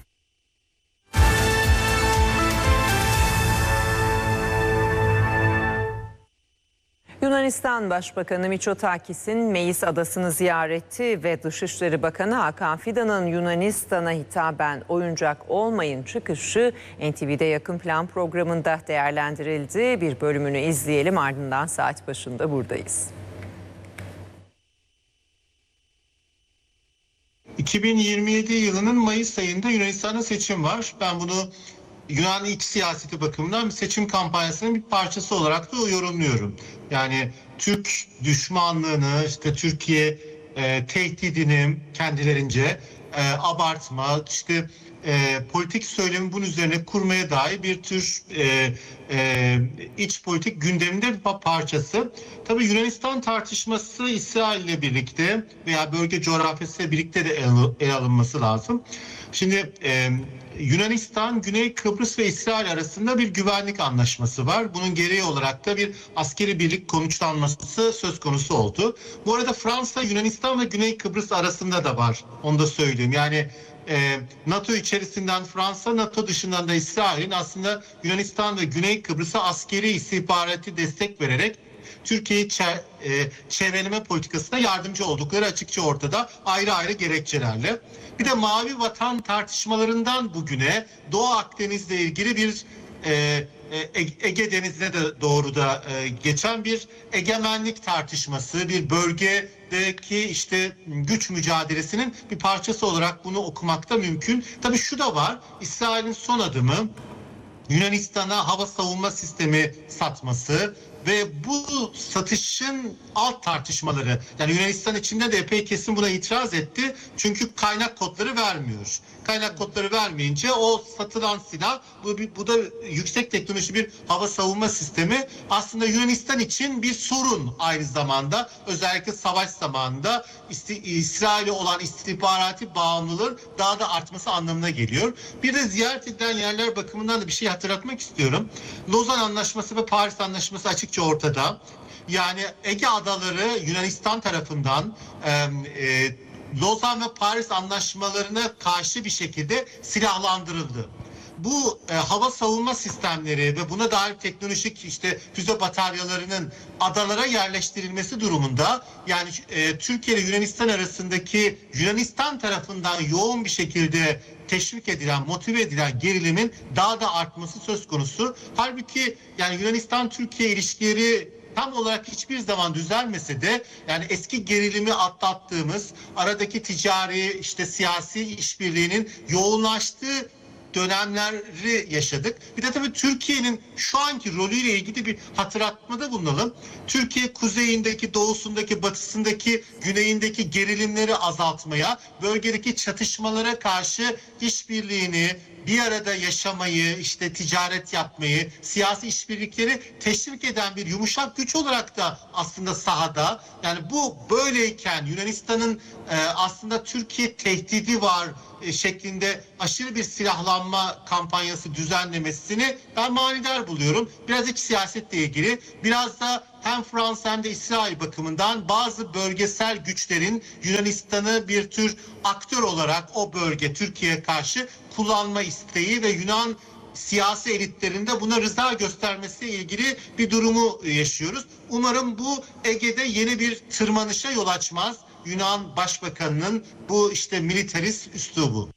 Yunanistan Başbakanı Mitsotakis'in Meis Adası'nı ziyareti ve Dışişleri Bakanı Hakan Fidan'ın Yunanistan'a hitaben oyuncak olmayın çıkışı N T V'de Yakın Plan programında değerlendirildi. Bir bölümünü izleyelim, ardından saat başında buradayız. iki bin yirmi yedi yılının Mayıs ayında Yunanistan'da seçim var. Ben bunu Yunan iç siyaseti bakımından bir seçim kampanyasının bir parçası olarak da yorumluyorum. Yani Türk düşmanlığını, işte Türkiye e, tehdidini kendilerince e, abartma, işte e, politik söylemi bunun üzerine kurmaya dair bir tür e, e, iç politik gündeminde bir parçası. Tabii Yunanistan tartışması İsrail ile birlikte veya bölge coğrafyasıyla birlikte de ele alınması lazım. Şimdi e, Yunanistan, Güney Kıbrıs ve İsrail arasında bir güvenlik anlaşması var. Bunun gereği olarak da bir askeri birlik konuşlanması söz konusu oldu. Bu arada Fransa, Yunanistan ve Güney Kıbrıs arasında da var. Onu da söyleyeyim. Yani e, NATO içerisinden Fransa, NATO dışından da İsrail'in aslında Yunanistan ve Güney Kıbrıs'a askeri istihbaratı destek vererek Türkiye'yi çe- e, çevreleme politikasına yardımcı oldukları açıkça ortada, ayrı ayrı gerekçelerle. Bir de Mavi Vatan tartışmalarından bugüne Doğu Akdeniz'le ilgili bir e, e, Ege Denizi'ne de doğru da e, geçen bir egemenlik tartışması, bir bölgedeki işte güç mücadelesinin bir parçası olarak bunu okumakta mümkün. Tabii şu da var, İsrail'in son adımı Yunanistan'a hava savunma sistemi satması ve bu satışın alt tartışmaları. Yani Yunanistan içinde de epey kesin buna itiraz etti. Çünkü kaynak kodları vermiyor. Kaynak kodları vermeyince o satılan silah, bu, bu da yüksek teknolojili bir hava savunma sistemi, aslında Yunanistan için bir sorun aynı zamanda. Özellikle savaş zamanında İsrail'e olan istihbarati bağımlılığın daha da artması anlamına geliyor. Bir de ziyaret edilen yerler bakımından da bir şey hatırlatmak istiyorum. Lozan Anlaşması ve Paris Anlaşması açıkça ortada. Yani Ege Adaları Yunanistan tarafından e, e, Lozan ve Paris anlaşmalarına karşı bir şekilde silahlandırıldı. Bu e, hava savunma sistemleri ve buna dair teknolojik işte füze bataryalarının adalara yerleştirilmesi durumunda, yani e, Türkiye ile Yunanistan arasındaki Yunanistan tarafından yoğun bir şekilde teşvik edilen, motive edilen gerilimin daha da artması söz konusu. Halbuki yani Yunanistan-Türkiye ilişkileri tam olarak hiçbir zaman düzelmese de yani eski gerilimi atlattığımız, aradaki ticari işte siyasi işbirliğinin yoğunlaştığı dönemleri yaşadık. Bir de tabii Türkiye'nin şu anki rolüyle ilgili bir hatırlatmada bulunalım. Türkiye kuzeyindeki, doğusundaki, batısındaki, güneyindeki gerilimleri azaltmaya, bölgedeki çatışmalara karşı işbirliğini, bir arada yaşamayı, işte ticaret yapmayı, siyasi işbirlikleri teşvik eden bir yumuşak güç olarak da aslında sahada. Yani bu böyleyken Yunanistan'ın e, aslında Türkiye tehdidi var e, şeklinde aşırı bir silahlanma kampanyası düzenlemesini ben manidar buluyorum. Biraz iç siyasetle ilgili, biraz da hem Fransa hem de İsrail bakımından bazı bölgesel güçlerin Yunanistan'ı bir tür aktör olarak o bölge Türkiye'ye karşı kullanma isteği ve Yunan siyasi elitlerinde buna rıza göstermesiyle ilgili bir durumu yaşıyoruz. Umarım bu Ege'de yeni bir tırmanışa yol açmaz. Yunan Başbakanı'nın bu işte militarist üslubu.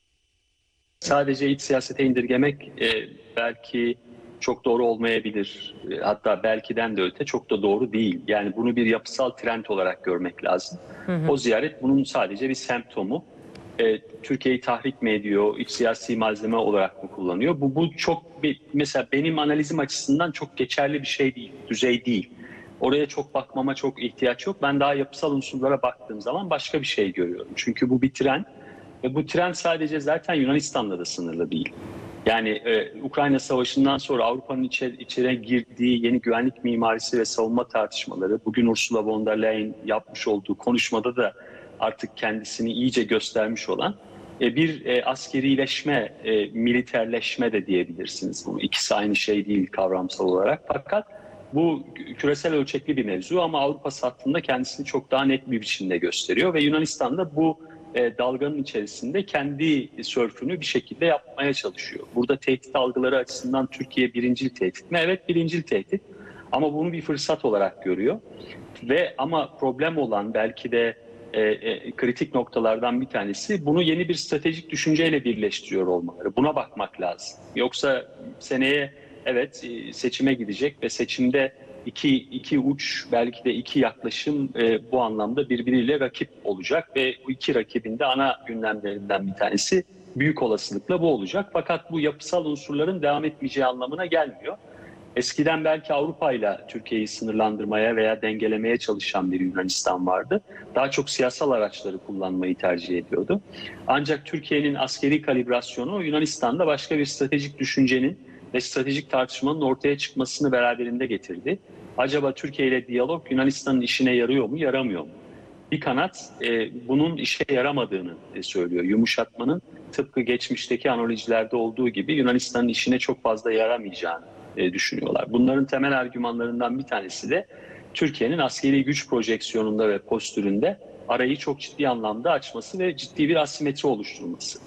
Sadece iç siyasete indirgemek e, belki çok doğru olmayabilir. E, hatta belkiden de öte çok da doğru değil. Yani bunu bir yapısal trend olarak görmek lazım. Hı hı. O ziyaret bunun sadece bir semptomu. E, Türkiye'yi tahrik mi ediyor, iç siyasi malzeme olarak mı kullanıyor? Bu, bu çok bir, mesela benim analizim açısından çok geçerli bir şey değil, düzey değil. Oraya çok bakmama çok ihtiyaç yok. Ben daha yapısal unsurlara baktığım zaman başka bir şey görüyorum. Çünkü bu bir trend ve bu trend sadece zaten Yunanistan'da da sınırlı değil. Yani e, Ukrayna Savaşı'ndan sonra Avrupa'nın içeri, içeri girdiği yeni güvenlik mimarisi ve savunma tartışmaları, bugün Ursula von der Leyen yapmış olduğu konuşmada da artık kendisini iyice göstermiş olan e, bir e, askerileşme, e, militerleşme de diyebilirsiniz bunu. İkisi aynı şey değil kavramsal olarak. Fakat bu küresel ölçekli bir mevzu ama Avrupa sattığında kendisini çok daha net bir biçimde gösteriyor ve Yunanistan da bu e, dalganın içerisinde kendi sörfünü bir şekilde yapmaya çalışıyor. Burada tehdit algıları açısından Türkiye birincil tehdit mi? Evet, birincil tehdit ama bunu bir fırsat olarak görüyor ve ama problem olan belki de e, e, kritik noktalardan bir tanesi bunu yeni bir stratejik düşünceyle birleştiriyor olmaları. Buna bakmak lazım. Yoksa seneye evet seçime gidecek ve seçimde iki, iki uç belki de iki yaklaşım e, bu anlamda birbiriyle rakip olacak ve bu iki rakibin de ana gündemlerinden bir tanesi büyük olasılıkla bu olacak. Fakat bu yapısal unsurların devam etmeyeceği anlamına gelmiyor. Eskiden belki Avrupa ile Türkiye'yi sınırlandırmaya veya dengelemeye çalışan bir Yunanistan vardı. Daha çok siyasal araçları kullanmayı tercih ediyordu. Ancak Türkiye'nin askeri kalibrasyonu Yunanistan'da başka bir stratejik düşüncenin ve stratejik tartışmanın ortaya çıkmasını beraberinde getirdi. Acaba Türkiye ile diyalog Yunanistan'ın işine yarıyor mu, yaramıyor mu? Bir kanat e, bunun işe yaramadığını e, söylüyor. Yumuşatmanın tıpkı geçmişteki analojilerde olduğu gibi Yunanistan'ın işine çok fazla yaramayacağını e, düşünüyorlar. Bunların temel argümanlarından bir tanesi de Türkiye'nin askeri güç projeksiyonunda ve postüründe arayı çok ciddi anlamda açması ve ciddi bir asimetri oluşturması.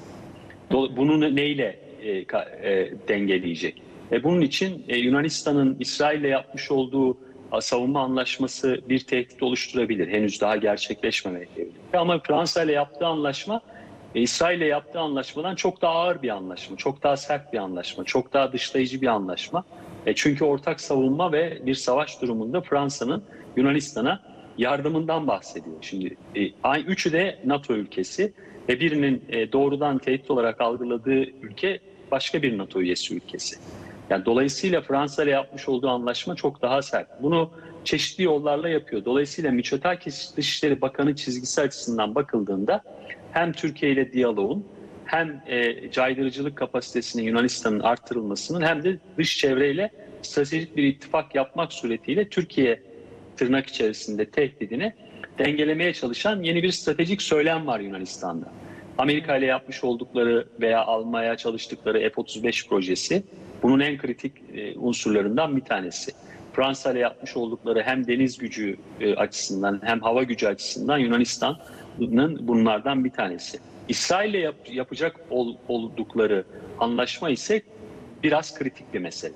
Bunu neyle e, e, dengeleyecek? E, bunun için e, Yunanistan'ın İsrail'le yapmış olduğu savunma anlaşması bir tehdit oluşturabilir. Henüz daha gerçekleşmemekle birlikte. Ama Fransa ile yaptığı anlaşma, e, İsrail ile yaptığı anlaşmadan çok daha ağır bir anlaşma, çok daha sert bir anlaşma, çok daha dışlayıcı bir anlaşma. E, çünkü ortak savunma ve bir savaş durumunda Fransa'nın Yunanistan'a yardımından bahsediyor. Şimdi e, üçü de NATO ülkesi ve birinin e, doğrudan tehdit olarak algıladığı ülke başka bir NATO üyesi ülkesi. Yani dolayısıyla Fransa ile yapmış olduğu anlaşma çok daha sert. Bunu çeşitli yollarla yapıyor. Dolayısıyla Mitsotakis Dışişleri Bakanı çizgisi açısından bakıldığında hem Türkiye ile diyaloğun hem e, caydırıcılık kapasitesinin Yunanistan'ın arttırılmasının hem de dış çevreyle stratejik bir ittifak yapmak suretiyle Türkiye tırnak içerisinde tehdidini dengelemeye çalışan yeni bir stratejik söylem var Yunanistan'da. Amerika ile yapmış oldukları veya almaya çalıştıkları F otuz beş projesi bunun en kritik e, unsurlarından bir tanesi. Fransa ile yapmış oldukları hem deniz gücü e, açısından hem hava gücü açısından Yunanistan'ın bunlardan bir tanesi. İsrail ile yap, yapacak ol, oldukları anlaşma ise biraz kritik bir mesele.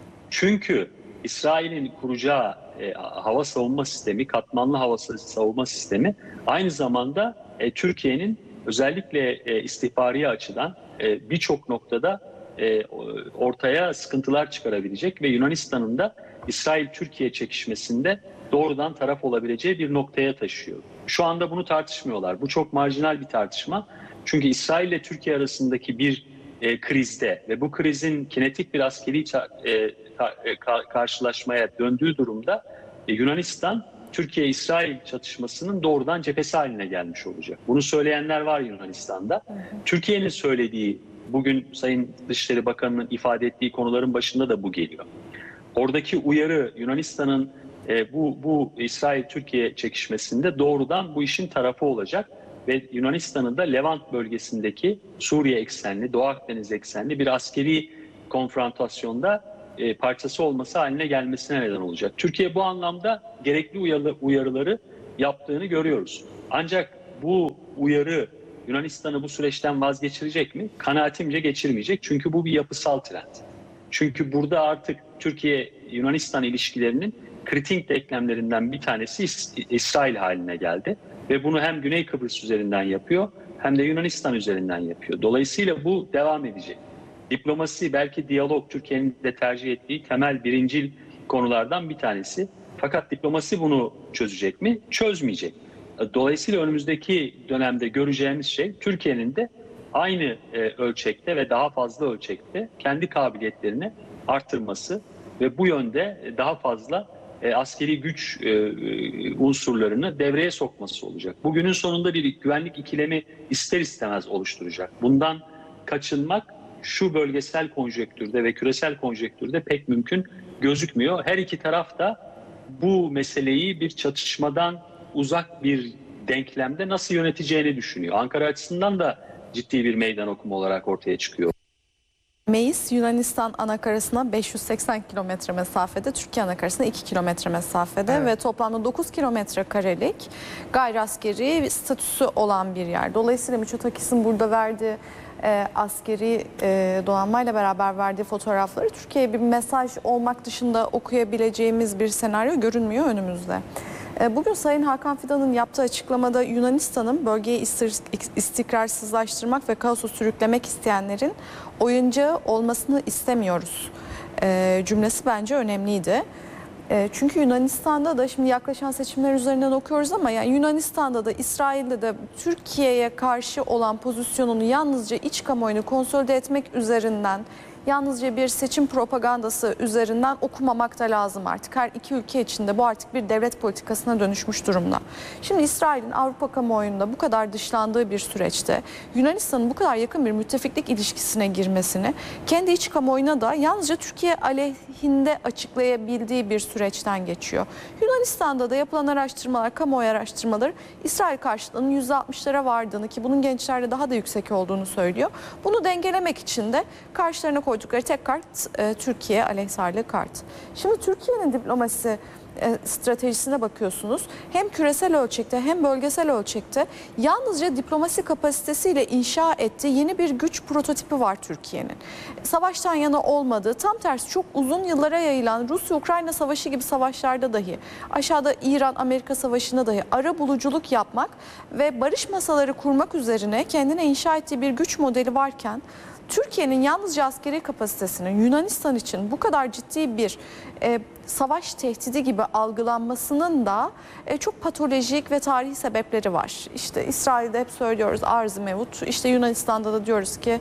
Çünkü İsrail'in kuracağı e, hava savunma sistemi, katmanlı hava savunma sistemi aynı zamanda e, Türkiye'nin özellikle e, istihbari açıdan e, birçok noktada e, ortaya sıkıntılar çıkarabilecek ve Yunanistan'ın da İsrail-Türkiye çekişmesinde doğrudan taraf olabileceği bir noktaya taşıyor. Şu anda bunu tartışmıyorlar. Bu çok marjinal bir tartışma. Çünkü İsrail ile Türkiye arasındaki bir e, krizde ve bu krizin kinetik bir askeri e, ka- karşılaşmaya döndüğü durumda e, Yunanistan Türkiye-İsrail çatışmasının doğrudan cephesi haline gelmiş olacak. Bunu söyleyenler var Yunanistan'da. Türkiye'nin söylediği bugün Sayın Dışişleri Bakanı'nın ifade ettiği konuların başında da bu geliyor. Oradaki uyarı Yunanistan'ın e, bu, bu İsrail-Türkiye çekişmesinde doğrudan bu işin tarafı olacak ve Yunanistan'ın da Levant bölgesindeki Suriye eksenli, Doğu Akdeniz eksenli bir askeri konfrontasyonda e, parçası olması haline gelmesine neden olacak. Türkiye bu anlamda gerekli uyarı, uyarıları yaptığını görüyoruz. Ancak bu uyarı Yunanistan'ı bu süreçten vazgeçirecek mi? Kanaatimce geçirmeyecek. Çünkü bu bir yapısal trend. Çünkü burada artık Türkiye-Yunanistan ilişkilerinin kritik denklemlerinden bir tanesi İs- İsrail haline geldi. Ve bunu hem Güney Kıbrıs üzerinden yapıyor hem de Yunanistan üzerinden yapıyor. Dolayısıyla bu devam edecek. Diplomasi, belki diyalog Türkiye'nin de tercih ettiği temel birincil konulardan bir tanesi. Fakat diplomasi bunu çözecek mi? Çözmeyecek. Dolayısıyla önümüzdeki dönemde göreceğimiz şey Türkiye'nin de aynı e, ölçekte ve daha fazla ölçekte kendi kabiliyetlerini arttırması ve bu yönde daha fazla e, askeri güç e, unsurlarını devreye sokması olacak. Bugünün sonunda bir güvenlik ikilemi ister istemez oluşturacak. Bundan kaçınmak şu bölgesel konjektürde ve küresel konjektürde pek mümkün gözükmüyor. Her iki taraf da bu meseleyi bir çatışmadan uzak bir denklemde nasıl yöneteceğini düşünüyor. Ankara açısından da ciddi bir meydan okuma olarak ortaya çıkıyor. Meis Yunanistan anakarasına beş yüz seksen kilometre mesafede, Türkiye anakarasına iki kilometre mesafede Evet. ve toplamda dokuz kilometre karelik gayri askeri statüsü olan bir yer. Dolayısıyla Mitsotakis'in burada verdiği e, askeri e, donanmayla beraber verdiği fotoğrafları Türkiye'ye bir mesaj olmak dışında okuyabileceğimiz bir senaryo görünmüyor önümüzde. Bugün Sayın Hakan Fidan'ın yaptığı açıklamada Yunanistan'ın bölgeyi istikrarsızlaştırmak ve kaosu sürüklemek isteyenlerin oyuncağı olmasını istemiyoruz cümlesi bence önemliydi. Çünkü Yunanistan'da da şimdi yaklaşan seçimler üzerinden okuyoruz ama yani Yunanistan'da da İsrail'de de Türkiye'ye karşı olan pozisyonunu yalnızca iç kamuoyunu konsolide etmek üzerinden, yalnızca bir seçim propagandası üzerinden okumamak da lazım artık. Her iki ülke içinde bu artık bir devlet politikasına dönüşmüş durumda. Şimdi İsrail'in Avrupa kamuoyunda bu kadar dışlandığı bir süreçte Yunanistan'ın bu kadar yakın bir müttefiklik ilişkisine girmesini kendi iç kamuoyuna da yalnızca Türkiye aleyhinde açıklayabildiği bir süreçten geçiyor. Yunanistan'da da yapılan araştırmalar, kamuoyu araştırmaları İsrail karşıtlığının yüzde altmışlara vardığını, ki bunun gençlerde daha da yüksek olduğunu söylüyor. Bunu dengelemek için de karşılarına koydukları tek kart e, Türkiye aleyhsarlığı kart. Şimdi Türkiye'nin diplomasi e, stratejisine bakıyorsunuz. Hem küresel ölçekte hem bölgesel ölçekte yalnızca diplomasi kapasitesiyle inşa ettiği yeni bir güç prototipi var Türkiye'nin. Savaştan yana olmadığı, tam tersi çok uzun yıllara yayılan Rusya-Ukrayna savaşı gibi savaşlarda dahi, aşağıda İran-Amerika savaşında dahi ara buluculuk yapmak ve barış masaları kurmak üzerine kendine inşa ettiği bir güç modeli varken, Türkiye'nin yalnızca askeri kapasitesinin Yunanistan için bu kadar ciddi bir e, savaş tehdidi gibi algılanmasının da e, çok patolojik ve tarihi sebepleri var. İşte İsrail'de hep söylüyoruz arz-ı mevut, işte Yunanistan'da da diyoruz ki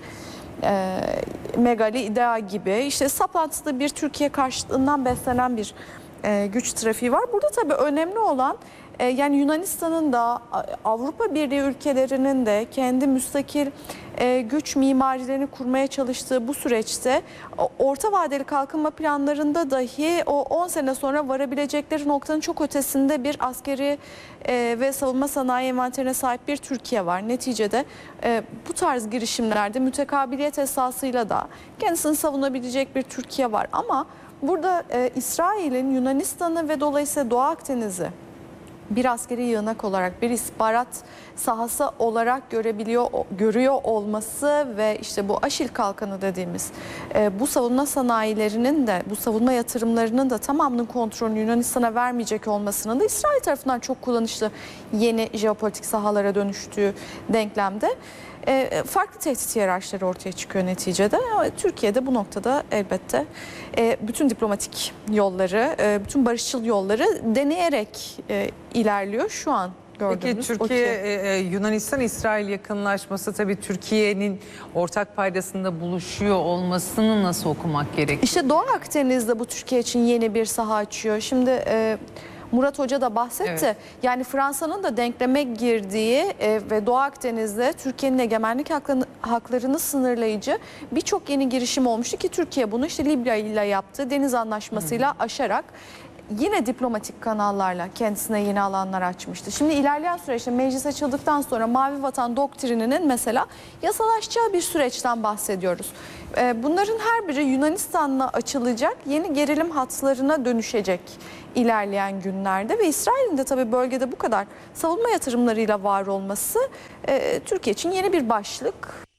e, megali idea gibi, işte saplantıda bir Türkiye karşıtlığından beslenen bir e, güç trafiği var. Burada tabii önemli olan yani Yunanistan'ın da Avrupa Birliği ülkelerinin de kendi müstakil güç mimarilerini kurmaya çalıştığı bu süreçte orta vadeli kalkınma planlarında dahi o on sene sonra varabilecekleri noktanın çok ötesinde bir askeri ve savunma sanayi envanterine sahip bir Türkiye var. Neticede bu tarz girişimlerde mütekabiliyet esasıyla da kendisini savunabilecek bir Türkiye var. Ama burada İsrail'in Yunanistan'ı ve dolayısıyla Doğu Akdeniz'i bir askeri yığınak olarak, bir istihbarat sahası olarak görebiliyor, görüyor olması ve işte bu Aşil Kalkanı dediğimiz e, bu savunma sanayilerinin de, bu savunma yatırımlarının da tamamının kontrolünü Yunanistan'a vermeyecek olmasının da İsrail tarafından çok kullanışlı yeni jeopolitik sahalara dönüştüğü denklemde e, farklı tehdit hiyerarşileri ortaya çıkıyor neticede. Türkiye'de bu noktada elbette e, bütün diplomatik yolları, e, bütün barışçıl yolları deneyerek e, ilerliyor şu an. Peki Türkiye, e, Yunanistan-İsrail yakınlaşması tabii Türkiye'nin ortak paydasında buluşuyor olmasını nasıl okumak gerekiyor? İşte Doğu Akdeniz'de bu Türkiye için yeni bir saha açıyor. Şimdi e, Murat Hoca da bahsetti. Evet. Yani Fransa'nın da denkleme girdiği e, ve Doğu Akdeniz'de Türkiye'nin egemenlik haklarını, haklarını sınırlayıcı birçok yeni girişim olmuştu ki Türkiye bunu işte Libya ile yaptığı deniz anlaşmasıyla aşarak yine diplomatik kanallarla kendisine yeni alanlar açmıştı. Şimdi ilerleyen süreçte meclis açıldıktan sonra Mavi Vatan doktrininin mesela yasalaşacağı bir süreçten bahsediyoruz. Bunların her biri Yunanistan'la açılacak yeni gerilim hatlarına dönüşecek ilerleyen günlerde ve İsrail'in de tabii bölgede bu kadar savunma yatırımlarıyla var olması Türkiye için yeni bir başlık.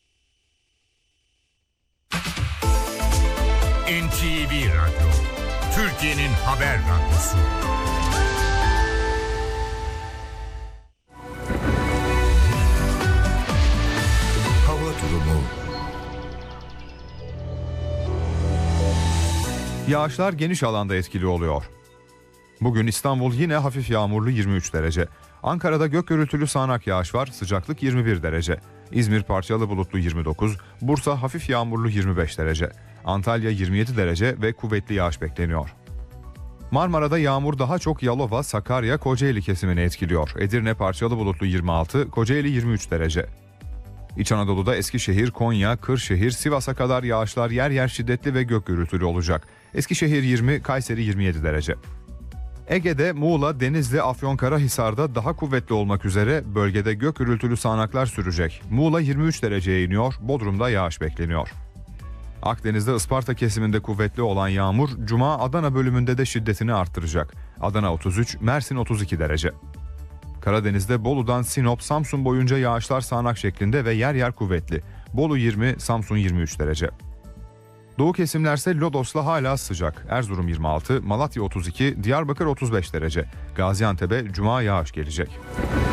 N T V Radyo, Türkiye'nin haber radyosu. Hava durumu. Yağışlar geniş alanda etkili oluyor. Bugün İstanbul yine hafif yağmurlu yirmi üç derece. Ankara'da gök gürültülü sağanak yağış var, sıcaklık yirmi bir derece. İzmir parçalı bulutlu yirmi dokuz, Bursa hafif yağmurlu yirmi beş derece. Antalya yirmi yedi derece ve kuvvetli yağış bekleniyor. Marmara'da yağmur daha çok Yalova, Sakarya, Kocaeli kesimini etkiliyor. Edirne parçalı bulutlu yirmi altı, Kocaeli yirmi üç derece. İç Anadolu'da Eskişehir, Konya, Kırşehir, Sivas'a kadar yağışlar yer yer şiddetli ve gök gürültülü olacak. Eskişehir yirmi, Kayseri yirmi yedi derece. Ege'de Muğla, Denizli, Afyonkarahisar'da daha kuvvetli olmak üzere bölgede gök gürültülü sağanaklar sürecek. Muğla yirmi üç dereceye iniyor, Bodrum'da yağış bekleniyor. Akdeniz'de Isparta kesiminde kuvvetli olan yağmur, Cuma Adana bölümünde de şiddetini arttıracak. Adana otuz üç, Mersin otuz iki derece. Karadeniz'de Bolu'dan Sinop, Samsun boyunca yağışlar sağanak şeklinde ve yer yer kuvvetli. Bolu yirmi, Samsun yirmi üç derece. Doğu kesimlerse Lodos'la hala sıcak. Erzurum yirmi altı, Malatya otuz iki, Diyarbakır otuz beş derece. Gaziantep'e Cuma yağış gelecek.